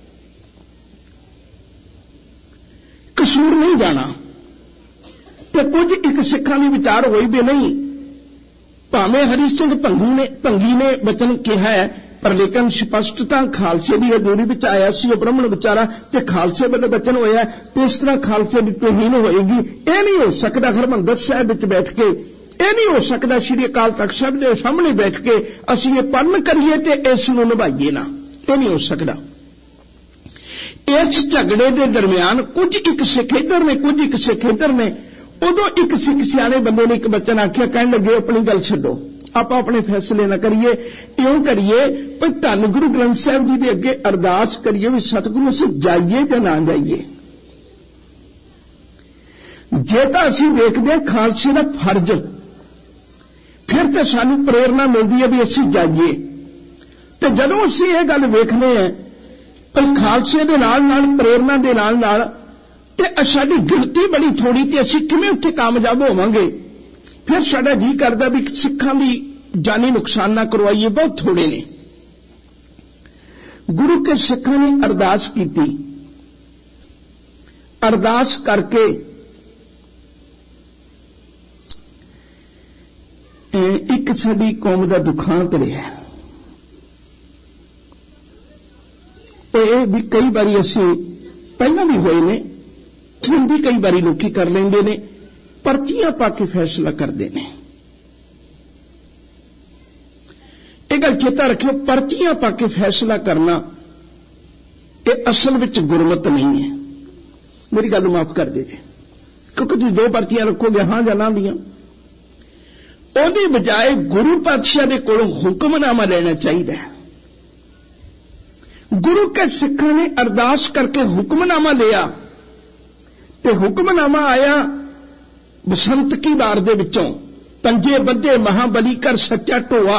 ਕਸੂਰ ਨਹੀਂ ਜਾਣਾ, ਤੇ ਕੁਝ ਇੱਕ ਸਿੱਖਾਂ ਦੀ ਵਿਚਾਰ ਹੋਈ ਵੀ ਨਹੀਂ, ਭਾਵੇਂ ਹਰੀ ਸਿੰਘ ਭੰਗੂ ਨੇ ਭੰਗੀ ਨੇ ਬਚਨ ਕਿਹਾ ਹੈ ਪਰ ਲੇਕਿਨ ਸਪਸ਼ਟਤਾ ਖਾਲਸੇ ਦੀ ਹਜ਼ੂਰੀ ਵਿੱਚ ਆਇਆ ਸੀ ਉਹ ਬ੍ਰਾਹਮਣ ਵਿਚਾਰਾ ਤੇ ਖਾਲਸੇ ਵੱਲੋਂ ਬਚਨ ਹੋਇਆ ਤੇ ਇਸ ਤਰ੍ਹਾਂ ਖਾਲਸੇ ਦੀ ਤੋਹੀਨ ਹੋਏਗੀ। ਇਹ ਨਹੀਂ ਹੋ ਸਕਦਾ ਹਰਿਮੰਦਰ ਸਾਹਿਬ ਵਿੱਚ ਬੈਠ ਕੇ, ਇਹ ਨਹੀਂ ਹੋ ਸਕਦਾ ਸ੍ਰੀ ਅਕਾਲ ਤਖਤ ਸਾਹਿਬ ਦੇ ਸਾਹਮਣੇ ਬੈਠ ਕੇ ਅਸੀਂ ਇਹ ਪਰਨ ਕਰੀਏ ਤੇ ਇਸ ਨੂੰ ਨਿਭਾਈਏ ਨਾ, ਇਹ ਨਹੀਂ ਹੋ ਸਕਦਾ। ਇਸ ਝਗੜੇ ਦੇ ਦਰਮਿਆਨ ਕੁਝ ਇੱਕ ਸਿੱਖ ਇੱਧਰ ਨੇ, ਕੁਝ ਇੱਕ ਸਿੱਖ ਇੱਧਰ ਨੇ। ਉਦੋਂ ਇੱਕ ਸਿੱਖ ਸਿਆਣੇ ਬੰਦੇ ਨੇ ਇੱਕ ਬਚਨ ਆਖਿਆ, ਕਹਿਣ ਲੱਗੇ ਆਪਣੀ ਗੱਲ ਛੱਡੋ, ਆਪਾਂ ਆਪਣੇ ਫੈਸਲੇ ਨਾ ਕਰੀਏ, ਇਉਂ ਕਰੀਏ ਪਰ ਧੰਨ ਗੁਰੂ ਗ੍ਰੰਥ ਸਾਹਿਬ ਜੀ ਦੇ ਅੱਗੇ ਅਰਦਾਸ ਕਰੀਏ ਵੀ ਸਤਿਗੁਰੂ ਅਸੀਂ ਜਾਈਏ ਜਾਂ ਨਾ ਜਾਈਏ। ਜੇ ਤਾਂ ਅਸੀਂ ਦੇਖਦੇ ਹਾਂ ਖਾਲਸੇ ਦਾ ਫਰਜ਼, ਫਿਰ ਤਾਂ ਸਾਨੂੰ ਪ੍ਰੇਰਨਾ ਮਿਲਦੀ ਹੈ ਵੀ ਅਸੀਂ ਜਾਈਏ। ਤੇ ਜਦੋਂ ਅਸੀਂ ਇਹ ਗੱਲ ਵੇਖਦੇ ਹਾਂ ਪਰ ਖਾਲਸੇ ਦੇ ਨਾਲ ਨਾਲ ਪ੍ਰੇਰਨਾ ਦੇ ਨਾਲ ਨਾਲ ਤੇ ਸਾਡੀ ਗਿਣਤੀ ਬੜੀ ਥੋੜੀ ਤੇ ਅਸੀਂ ਕਿਵੇਂ ਉੱਥੇ ਕਾਮਯਾਬ ਹੋਵਾਂਗੇ, ਫਿਰ ਸਾਡਾ ਜੀ ਕਰਦਾ ਵੀ ਸਿੱਖਾਂ ਦੀ ਜਾਨੀ ਨੁਕਸਾਨ ਨਾ ਕਰਵਾਈਏ, ਬਹੁਤ ਥੋੜੇ ਨੇ। ਗੁਰੂ ਕੇ ਸਿੱਖਾਂ ਨੇ ਅਰਦਾਸ ਕੀਤੀ, ਅਰਦਾਸ ਕਰਕੇ ਇੱਕ ਸਾਡੀ ਕੌਮ ਦਾ ਦੁਖਾਂਤ ਰਿਹਾ। ਇਹ ਵੀ ਕਈ ਵਾਰੀ ਅਸੀਂ ਪਹਿਲਾਂ ਵੀ ਹੋਏ ਨੇ, ਹੁਣ ਵੀ ਕਈ ਵਾਰੀ ਲੋਕੀ ਕਰ ਲੈਂਦੇ ਨੇ, ਪਰਚੀਆਂ ਪਾ ਕੇ ਫੈਸਲਾ ਕਰਦੇ ਨੇ। ਇਹ ਗੱਲ ਚੇਤਾ ਰੱਖਿਓ, ਪਰਚੀਆਂ ਪਾ ਕੇ ਫੈਸਲਾ ਕਰਨਾ ਇਹ ਅਸਲ ਵਿੱਚ ਗੁਰਮਤ ਨਹੀਂ ਹੈ। ਮੇਰੀ ਗੱਲ ਨੂੰ ਮਾਫ ਕਰ ਦੇ ਜੀ, ਕਿਉਂਕਿ ਤੁਸੀਂ ਦੋ ਪਰਚੀਆਂ ਰੱਖੋਗੇ ਹਾਂ ਜਾਂ ਨਾ ਦੀਆਂ, ਉਹਦੀ ਬਜਾਏ ਗੁਰੂ ਪਾਤਸ਼ਾਹ ਦੇ ਕੋਲੋਂ ਹੁਕਮਨਾਮਾ ਲੈਣਾ ਚਾਹੀਦਾ ਹੈ। ਗੁਰੂ ਕੇ ਸਿੱਖਾਂ ਨੇ ਅਰਦਾਸ ਕਰਕੇ ਹੁਕਮਨਾਮਾ ਲਿਆ ਤੇ ਹੁਕਮਨਾਮਾ ਆਇਆ ਬਸੰਤ ਕੀ ਵਾਰ ਦੇ ਵਿੱਚੋਂ, ਪੰਜੇ ਬੱਧੇ ਮਹਾਬਲੀ ਕਰ ਸੱਚਾ ਢੋਆ,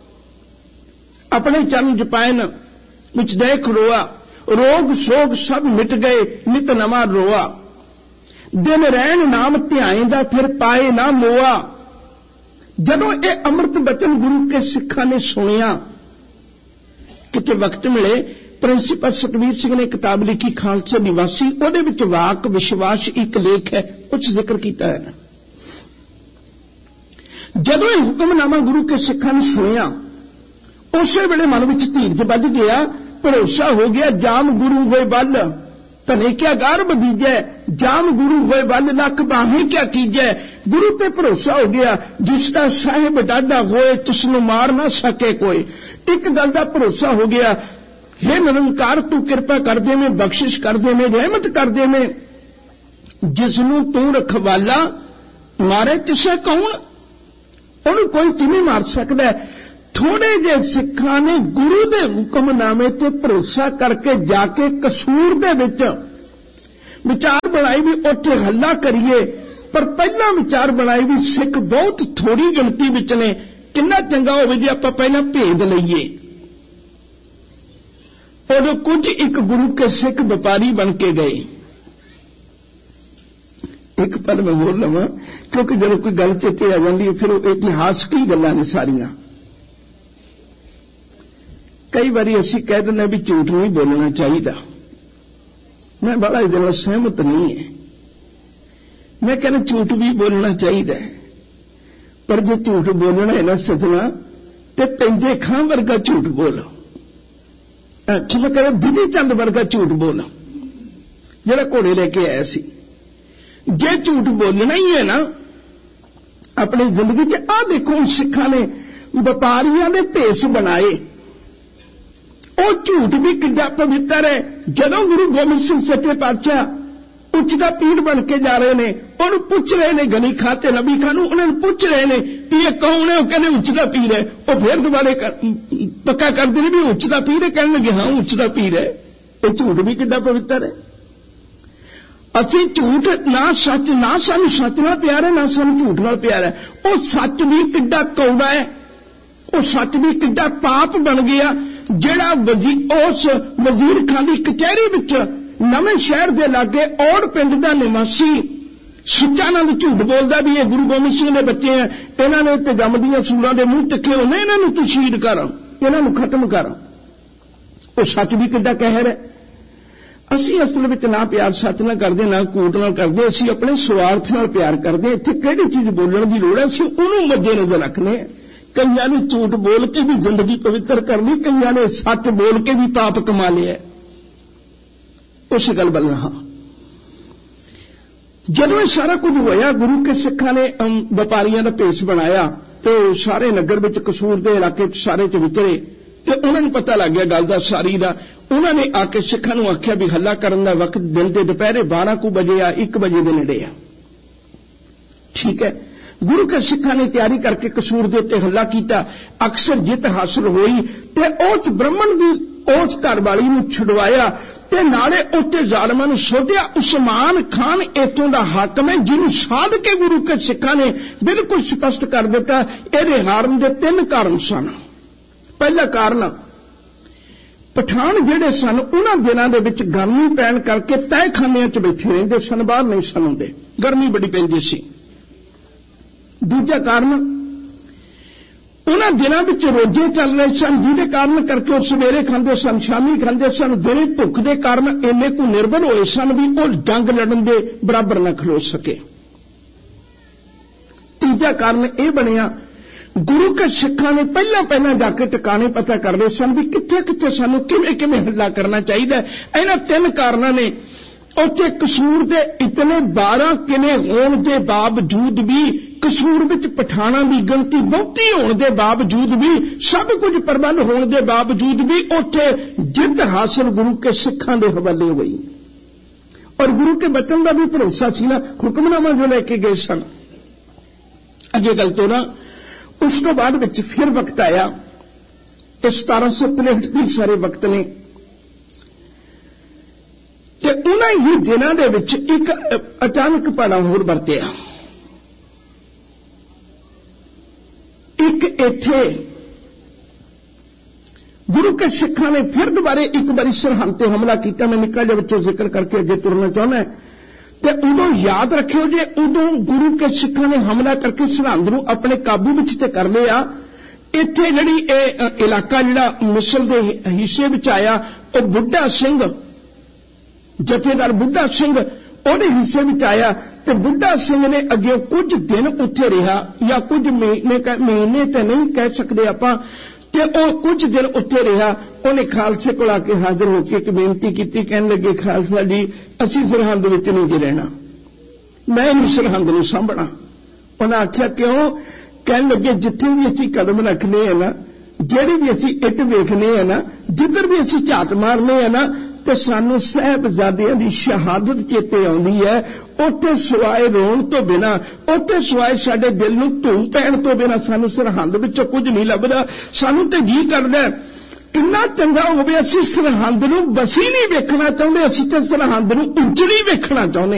ਆਪਣੇ ਚਰਨ ਜਪਾਇਨ ਵਿੱਚ ਦੇ ਖੜੋਆ, ਰੋਗ ਸੋਗ ਸਭ ਮਿਟ ਗਏ ਨਿਤ ਨਵਾਂ ਰੋਆ, ਦਿਨ ਰਹਿਣ ਨਾਮ ਧਿਆਏਂਦਾ ਫਿਰ ਪਾਏ ਨਾ ਮੋਆ। ਜਦੋਂ ਇਹ ਅੰਮ੍ਰਿਤ ਬਚਨ ਗੁਰੂ ਕੇ ਸਿੱਖਾਂ ਨੇ ਸੁਣਿਆ, ਕਿਤੇ ਵਕਤ ਮਿਲੇ ਪ੍ਰਿੰਸੀਪਲ ਸਤਵੀਰ ਸਿੰਘ ਨੇ ਕਿਤਾਬ ਲਿਖੀ ਖਾਲਸਾ ਨਿਵਾਸੀ, ਉਹਦੇ ਵਿੱਚ ਵਾਕ ਵਿਸ਼ਵਾਸ ਇੱਕ ਲੇਖ ਹੈ, ਉਹ 'ਚ ਜ਼ਿਕਰ ਕੀਤਾ ਹੈ। ਜਦੋਂ ਇਹ ਹੁਕਮਨਾਮਾ ਗੁਰੂ ਕੇ ਸਿੱਖਾਂ ਨੇ ਸੁਣਿਆ, ਉਸੇ ਵੇਲੇ ਮਨ ਵਿੱਚ ਧੀਰਜ ਵੱਧ ਗਿਆ, ਭਰੋਸਾ ਹੋ ਗਿਆ। ਜਾਮ ਗੁਰੂ ਹੋਏ ਵੱਲ ਧਨੇ ਕਿਆ ਗਾਰ ਬਦੀਜੈ, ਜਾਮ ਗੁਰੂ ਹੋਏ ਵੱਲ ਲੱਖ ਬਾਹੇ ਕਿਆ ਕੀਜੈ। ਗੁਰੂ ਤੇ ਭਰੋਸਾ ਹੋ ਗਿਆ, ਜਿਸ ਦਾ ਸਾਹਿਬ ਡਾਢਾ ਹੋਏ ਤਿਸ ਨੂੰ ਮਾਰ ਨਾ ਸਕੇ ਕੋਈ। ਇੱਕ ਗੱਲ ਦਾ ਭਰੋਸਾ ਹੋ ਗਿਆ, हे ਨਿਰੰਕਾਰ ਤੂੰ ਕਿਰਪਾ ਕਰ ਦੇਵੇਂ, ਬਖਸ਼ਿਸ਼ ਕਰ ਦੇਵੇਂ, ਰਹਿਮਤ ਕਰ ਦੇਵੇਂ। ਜਿਸ ਨੂੰ ਤੂੰ ਰਖਵਾਲਾ ਮਾਰੇ ਤਿਸੇ ਕੌਣ, ਉਹਨੂੰ ਕੋਈ ਕਿਵੇਂ ਮਾਰ ਸਕਦਾ ਹੈ। ਥੋੜੇ ਜਿਹੇ ਸਿੱਖਾਂ ਨੇ ਗੁਰੂ ਦੇ ਹੁਕਮਨਾਮੇ ਤੇ ਭਰੋਸਾ ਕਰਕੇ ਜਾ ਕੇ ਕਸੂਰ ਦੇ ਵਿੱਚ ਵਿਚਾਰ ਬਣਾਈ ਵੀ ਉੱਥੇ ਹੱਲਾ ਕਰੀਏ, ਪਰ ਪਹਿਲਾਂ ਵਿਚਾਰ ਬਣਾਈ ਵੀ ਸਿੱਖ ਬਹੁਤ ਥੋੜੀ ਗਿਣਤੀ ਵਿੱਚ ਨੇ, ਕਿੰਨਾ ਚੰਗਾ ਹੋਵੇ ਜੇ ਆਪਾਂ ਪਹਿਲਾਂ ਭੇਦ ਲਈਏ। ਉਦੋਂ ਕੁਝ ਇੱਕ ਗੁਰੂ ਕੇ ਸਿੱਖ ਵਪਾਰੀ ਬਣ ਕੇ ਗਏ। ਇੱਕ ਪਲ ਮੈਂ ਹੋਰ ਲਵਾਂ, ਕਿਉਂਕਿ ਜਦੋਂ ਕੋਈ ਗੱਲ ਚੇਤੇ ਆ ਜਾਂਦੀ ਹੈ ਫਿਰ ਉਹ ਇਤਿਹਾਸਕ ਹੀ ਗੱਲਾਂ ਨੇ ਸਾਰੀਆਂ। ਕਈ ਵਾਰੀ ਅਸੀਂ ਕਹਿ ਦਿੰਦੇ ਵੀ ਝੂਠ ਨਹੀਂ ਬੋਲਣਾ ਚਾਹੀਦਾ। ਮੈਂ ਬੜਾ ਇਹਦੇ ਨਾਲ ਸਹਿਮਤ ਨਹੀਂ ਹੈ। ਮੈਂ ਕਹਿੰਦਾ ਝੂਠ ਵੀ ਬੋਲਣਾ ਚਾਹੀਦਾ ਹੈ, ਪਰ ਜੇ ਝੂਠ ਬੋਲਣਾ ਹੈ ਨਾ ਸੱਜਣਾ, ਤੇ ਪੈਂਦੇ ਖਾਂ ਵਰਗਾ ਝੂਠ ਬੋਲ। ਕਿਵੇਂ ਕਹਿੰਦਾ ਬਿਧੀ ਚੰਦ ਵਰਗਾ ਝੂਠ ਬੋਲ, ਜਿਹੜਾ ਘੋੜੇ ਲੈ ਕੇ ਆਇਆ ਸੀ। ਜੇ ਝੂਠ ਬੋਲਣਾ ਹੀ ਹੈ ਨਾ ਆਪਣੀ ਜ਼ਿੰਦਗੀ 'ਚ, ਆਹ ਦੇਖੋ ਸਿੱਖਾਂ ਨੇ ਵਪਾਰੀਆਂ ਦੇ ਭੇਸ ਬਣਾਏ। ਉਹ ਝੂਠ ਵੀ ਕਿੰਨਾ ਪਵਿੱਤਰ ਹੈ। ਜਦੋਂ ਗੁਰੂ ਗੋਬਿੰਦ ਸਿੰਘ ਸੱਚੇ ਪਾਤਸ਼ਾਹ ਉੱਚ ਦਾ ਪੀਰ ਬਣ ਕੇ ਜਾ ਰਹੇ ਨੇ, ਉਹਨੂੰ ਪੁੱਛ ਰਹੇ ਨੇ ਗਨੀ ਖਾਂ ਤੇ ਨਬੀ ਖਾਂ ਨੂੰ, ਉਹਨਾਂ ਨੂੰ ਪੁੱਛ ਰਹੇ ਨੇ ਵੀ ਇਹ ਕੌਣ ਹੈ। ਉਹ ਕਹਿੰਦੇ ਉੱਚ ਦਾ ਪੀਰ ਹੈ। ਉਹ ਫਿਰ ਦੁਬਾਰੇ ਪੱਕਾ ਕਰਦੇ ਨੇ ਵੀ ਉੱਚ ਦਾ ਪੀਰ ਹੈ, ਕਹਿਣ ਲੱਗੇ ਹਾਂ ਉੱਚ ਦਾ ਪੀਰ ਹੈ। ਇਹ ਝੂਠ ਵੀ ਕਿੰਨਾ ਪਵਿੱਤਰ ਹੈ। ਅਸੀਂ ਝੂਠ ਨਾ ਸੱਚ, ਨਾ ਸਾਨੂੰ ਸੱਚ ਨਾਲ ਪਿਆਰ ਹੈ, ਨਾ ਸਾਨੂੰ ਝੂਠ ਨਾਲ ਪਿਆਰ ਹੈ। ਉਹ ਸੱਚ ਵੀ ਕਿੱਡਾ ਕੌੜਾ ਹੈ, ਉਹ ਸੱਚ ਵੀ ਕਿੱਡਾ ਪਾਪ ਬਣ ਗਿਆ। ਜਿਹੜਾ ਉਸ ਵਜ਼ੀਰ ਖਾਂ ਦੀ ਕਚਹਿਰੀ ਵਿੱਚ ਨਵੇਂ ਸ਼ਹਿਰ ਦੇ ਲਾਗੇ ਔੜ ਪਿੰਡ ਦਾ ਨਿਵਾਸੀ ਸੱਚਾਨੰਦ ਝੂਠ ਬੋਲਦਾ ਵੀ ਇਹ ਗੁਰੂ ਗੋਬਿੰਦ ਸਿੰਘ ਦੇ ਬੱਚੇ ਆ, ਇਹਨਾਂ ਨੇ ਤੇ ਜੰਮਦੀਆਂ ਸੂਰਾਂ ਦੇ ਮੂੰਹ ਤਿੱਖੇ ਹੋਣੇ, ਇਹਨਾਂ ਨੂੰ ਤੂੰ ਸ਼ਹੀਦ ਕਰ, ਇਹਨਾਂ ਨੂੰ ਖਤਮ ਕਰ। ਉਹ ਸੱਚ ਵੀ ਕਿੱਡਾ ਕਹਿਰ ਹੈ। ਅਸੀਂ ਅਸਲ ਵਿੱਚ ਨਾ ਪਿਆਰ ਸੱਚ ਨਾਲ ਕਰਦੇ, ਨਾ ਕੂਟ ਨਾਲ ਕਰਦੇ, ਅਸੀਂ ਆਪਣੇ ਸਵਾਰਥ ਨਾਲ ਪਿਆਰ ਕਰਦੇ। ਇੱਥੇ ਕਿਹੜੀ ਚੀਜ਼ ਬੋਲਣ ਦੀ ਲੋੜ ਹੈ, ਅਸੀਂ ਉਹਨੂੰ ਮੱਦੇ ਨਜ਼ਰ ਰੱਖਨੇ। ਕਈਆਂ ਨੇ ਝੂਠ ਬੋਲ ਕੇ ਵੀ ਜ਼ਿੰਦਗੀ ਪਵਿੱਤਰ ਕਰ ਲਈ, ਕਈਆਂ ਨੇ ਸੱਚ ਬੋਲ ਕੇ ਵੀ ਪਾਪ ਕਮਾ ਲਿਆ। ਉਸ ਗੱਲ ਵੱਲ ਰਹਾ। ਜਦੋਂ ਇਹ ਸਾਰਾ ਕੁਝ ਹੋਇਆ, ਗੁਰੂ ਕੇ ਸਿੱਖਾਂ ਨੇ ਵਪਾਰੀਆਂ ਦਾ ਭੇਸ ਬਣਾਇਆ ਤੇ ਸਾਰੇ ਨਗਰ ਵਿੱਚ ਕਸੂਰ ਦੇ ਇਲਾਕੇ 'ਚ ਸਾਰੇ 'ਚ ਵਿਚਰੇ ਤੇ ਉਹਨਾਂ ਨੂੰ ਪਤਾ ਲੱਗ ਗਿਆ ਗੱਲ ਦਾ ਸਾਰੀ ਦਾ। ਉਹਨਾਂ ਨੇ ਆ ਕੇ ਸਿੱਖਾਂ ਨੂੰ ਆਖਿਆ ਵੀ ਹੱਲਾ ਕਰਨ ਦਾ ਵਕਤ ਦਿਨ ਦੇ ਦੁਪਹਿਰੇ ਬਾਰਾਂ ਕੁ ਵਜੇ ਆ, ਇੱਕ ਵਜੇ ਦੇ ਨੇੜੇ ਆ। ਠੀਕ ਹੈ। ਗੁਰੂ ਕੇ ਸਿੱਖਾਂ ਨੇ ਤਿਆਰੀ ਕਰਕੇ ਕਸੂਰ ਦੇ ਉੱਤੇ ਹੱਲਾ ਕੀਤਾ। ਅਕਸਰ ਜਿੱਤ ਹਾਸਲ ਹੋਈ ਤੇ ਉਸ ਬ੍ਰਾਹਮਣ ਦੀ ਉਸ ਘਰ ਵਾਲੀ ਨੂੰ ਛੁਡਵਾਇਆ ਤੇ ਨਾਲੇ ਉੱਤੇ ਜ਼ਾਲਮਾਂ ਨੂੰ ਸੋਧਿਆ। ਉਸਮਾਨ ਖਾਨ ਇੱਥੋਂ ਦਾ ਹਾਕਮ ਹੈ, ਜਿਹਨੂੰ ਸਾਧ ਕੇ ਗੁਰੂ ਕੇ ਸਿੱਖਾਂ ਨੇ ਬਿਲਕੁਲ ਸਪਸ਼ਟ ਕਰ ਦਿੱਤਾ ਇਹਦੇ ਹਾਰਨ ਦੇ ਤਿੰਨ ਕਾਰਨ ਸਨ। ਪਹਿਲਾ ਕਾਰਨ, ਪਠਾਨ ਜਿਹੜੇ ਸਨ ਉਹਨਾਂ ਦਿਨਾਂ ਦੇ ਵਿੱਚ ਗਰਮੀ ਪੈਣ ਕਰਕੇ ਤਹਿਖਾਨਿਆਂ 'ਚ ਬੈਠੇ ਰਹਿੰਦੇ ਸਨ, ਬਾਹਰ ਨਹੀਂ ਸਨ ਹੁੰਦੇ, ਗਰਮੀ ਬੜੀ ਪੈਂਦੀ ਸੀ। ਦੂਜਾ ਕਾਰਨ, ਉਹਨਾਂ ਦਿਨਾਂ ਵਿੱਚ ਰੋਜ਼ੇ ਚੱਲ ਰਹੇ ਸਨ, ਜਿਹਦੇ ਕਾਰਨ ਕਰਕੇ ਉਹ ਸਵੇਰੇ ਖਾਂਦੇ ਸਨ, ਸ਼ਾਮੀ ਖਾਂਦੇ ਸਨ। ਦਿਨੇ ਭੁੱਖ ਦੇ ਕਾਰਨ ਇੰਨੇ ਕੁ ਨਿਰਬਲ ਹੋਏ ਸਨ ਵੀ ਉਹ ਜੰਗ ਲੜਨ ਦੇ ਬਰਾਬਰ ਨਾ ਖਲੋ ਸਕੇ। ਤੀਜਾ ਕਾਰਨ ਇਹ ਬਣਿਆ, ਗੁਰੂ ਕੇ ਸਿੱਖਾਂ ਨੇ ਪਹਿਲਾਂ ਪਹਿਲਾਂ ਜਾ ਕੇ ਟਿਕਾਣੇ ਪਤਾ ਕਰ ਲਏ ਸਨ ਵੀ ਕਿੱਥੇ ਕਿੱਥੇ ਸਾਨੂੰ ਕਿਵੇਂ ਕਿਵੇਂ ਹੱਲਾ ਕਰਨਾ ਚਾਹੀਦਾ। ਇਹਨਾਂ ਤਿੰਨ ਕਾਰਨਾਂ ਨੇ ਉੱਥੇ ਕਸੂਰ ਦੇ ਇਤਨੇ ਬਾਰਾਂ ਕਿਲੇ ਹੋਣ ਦੇ ਬਾਵਜੂਦ ਵੀ, ਕਸੂਰ ਵਿੱਚ ਪਠਾਨਾਂ ਦੀ ਗਿਣਤੀ ਬਹੁਤੀ ਹੋਣ ਦੇ ਬਾਵਜੂਦ ਵੀ, ਸਭ ਕੁਝ ਪ੍ਰਬੰਧ ਹੋਣ ਦੇ ਬਾਵਜੂਦ ਵੀ ਉੱਥੇ ਜਿੱਤ ਹਾਸਲ ਗੁਰੂ ਕੇ ਸਿੱਖਾਂ ਦੇ ਹਵਾਲੇ ਹੋਈ। ਔਰ ਗੁਰੂ ਕੇ ਬਚਨ ਦਾ ਵੀ ਭਰੋਸਾ ਸੀ ਨਾ, ਹੁਕਮਨਾਮਾ ਜੋ ਲੈ ਕੇ ਗਏ ਸਨ। ਅੱਗੇ ਗੱਲ ਤੋਂ ਨਾ ਉਸ ਤੋਂ ਬਾਅਦ ਵਿੱਚ ਫਿਰ ਵਕਤ ਆਇਆ, ਇਹ ਸਤਾਰਾਂ ਸੌ ਤਿਰੇਹਠ ਦੀ ਸਾਰੇ ਵਕਤ ਨੇ ਤੇ ਉਹਨਾਂ ਹੀ ਦਿਨਾਂ ਦੇ ਵਿੱਚ ਇੱਕ ਅਚਾਨਕ ਪਾੜਾ ਹੋਰ ਵਰਤਿਆ। ਇੱਕ ਇੱਥੇ ਗੁਰੂ ਕੇ ਸਿੱਖਾਂ ਨੇ ਫਿਰ ਦੁਬਾਰੇ ਇੱਕ ਵਾਰੀ ਸਰਹੰਦ ਤੇ ਹਮਲਾ ਕੀਤਾ। ਮੈਂ ਨਿੱਕਾ ਜਿਹਾ ਵਿੱਚੋਂ ਜ਼ਿਕਰ ਕਰਕੇ ਅੱਗੇ ਤੁਰਨਾ ਚਾਹੁੰਦਾ ਤੇ ਉਦੋਂ ਯਾਦ ਰੱਖਿਓ, ਜੇ ਉਦੋਂ ਗੁਰੂ ਕੇ ਸਿੱਖਾਂ ਨੇ ਹਮਲਾ ਕਰਕੇ ਸਰਹੰਦ ਨੂੰ ਆਪਣੇ ਕਾਬੂ ਵਿੱਚ ਤੇ ਕਰ ਲਿਆ, ਇੱਥੇ ਜਿਹੜੀ ਇਹ ਇਲਾਕਾ ਜਿਹੜਾ ਮਿਸਰ ਦੇ ਹਿੱਸੇ ਵਿੱਚ ਆਇਆ, ਉਹ ਬੁੱਢਾ ਸਿੰਘ, ਜਥੇਦਾਰ ਬੁੱਢਾ ਸਿੰਘ ਉਹਦੇ ਹਿੱਸੇ ਵਿੱਚ ਆਇਆ। ਤੇ ਬੁੱਢਾ ਸਿੰਘ ਨੇ ਅੱਗੇ ਕੁਝ ਦਿਨ ਉੱਥੇ ਰਿਹਾ, ਜਾਂ ਕੁਝ ਮਹੀਨੇ ਮਹੀਨੇ ਤੇ ਨਹੀਂ ਕਹਿ ਸਕਦੇ ਆਪਾਂ, ਤੇ ਉਹ ਕੁਝ ਦਿਨ ਉੱਥੇ ਰਿਹਾ। ਉਹਨੇ ਖਾਲਸੇ ਕੋਲ ਆ ਕੇ ਹਾਜ਼ਰ ਹੋ ਕੇ ਇੱਕ ਬੇਨਤੀ ਕੀਤੀ, ਕਹਿਣ ਲੱਗੇ ਖਾਲਸਾ ਜੀ ਅਸੀਂ ਸਰਹੰਦ ਵਿੱਚ ਨਹੀਂ ਜੇ ਰਹਿਣਾ, ਮੈਂ ਨਹੀਂ ਸਰਹੰਦ ਨੂੰ ਸਾਂਭਣਾ। ਉਹਨਾਂ ਆਖਿਆ ਕਿਉਂ? ਕਹਿਣ ਲੱਗੇ ਜਿੱਥੇ ਵੀ ਅਸੀਂ ਕਦਮ ਰੱਖਨੇ ਆ ਨਾ, ਜਿਹੜੀ ਵੀ ਅਸੀਂ ਇੱਟ ਵੇਖਨੇ ਆ ਨਾ, ਜਿੱਧਰ ਵੀ ਅਸੀਂ ਝਾਤ ਮਾਰਨੇ ਆ ਨਾ, ਤੇ ਸਾਨੂੰ ਸਾਹਿਬਜ਼ਾਦਿਆਂ ਦੀ ਸ਼ਹਾਦਤ ਚੇਤੇ ਆਉਂਦੀ ਹੈ। ਉੱਥੇ ਸਿਵਾਏ ਰੋਣ ਤੋਂ ਬਿਨਾਂ, ਉੱਥੇ ਸਿਵਾਏ ਸਾਡੇ ਦਿਲ ਨੂੰ ਧੂਮ ਪੈਣ ਤੋਂ ਬਿਨਾਂ ਸਾਨੂੰ ਸਰਹੰਦ ਵਿੱਚੋਂ ਕੁਝ ਨਹੀਂ ਲੱਭਦਾ। ਸਾਨੂੰ ਤੇ ਜੀ ਕਰਦਾ ਕਿੰਨਾ ਚੰਗਾ ਹੋਵੇ ਅਸੀਂ ਸਰਹੰਦ ਨੂੰ ਬਸੀ ਨਹੀਂ ਵੇਖਣਾ ਚਾਹੁੰਦੇ, ਅਸੀਂ ਤੇ ਸਰਹੰਦ ਨੂੰ ਉਜੜੀ ਵੇਖਣਾ ਚਾਹੁੰਦੇ।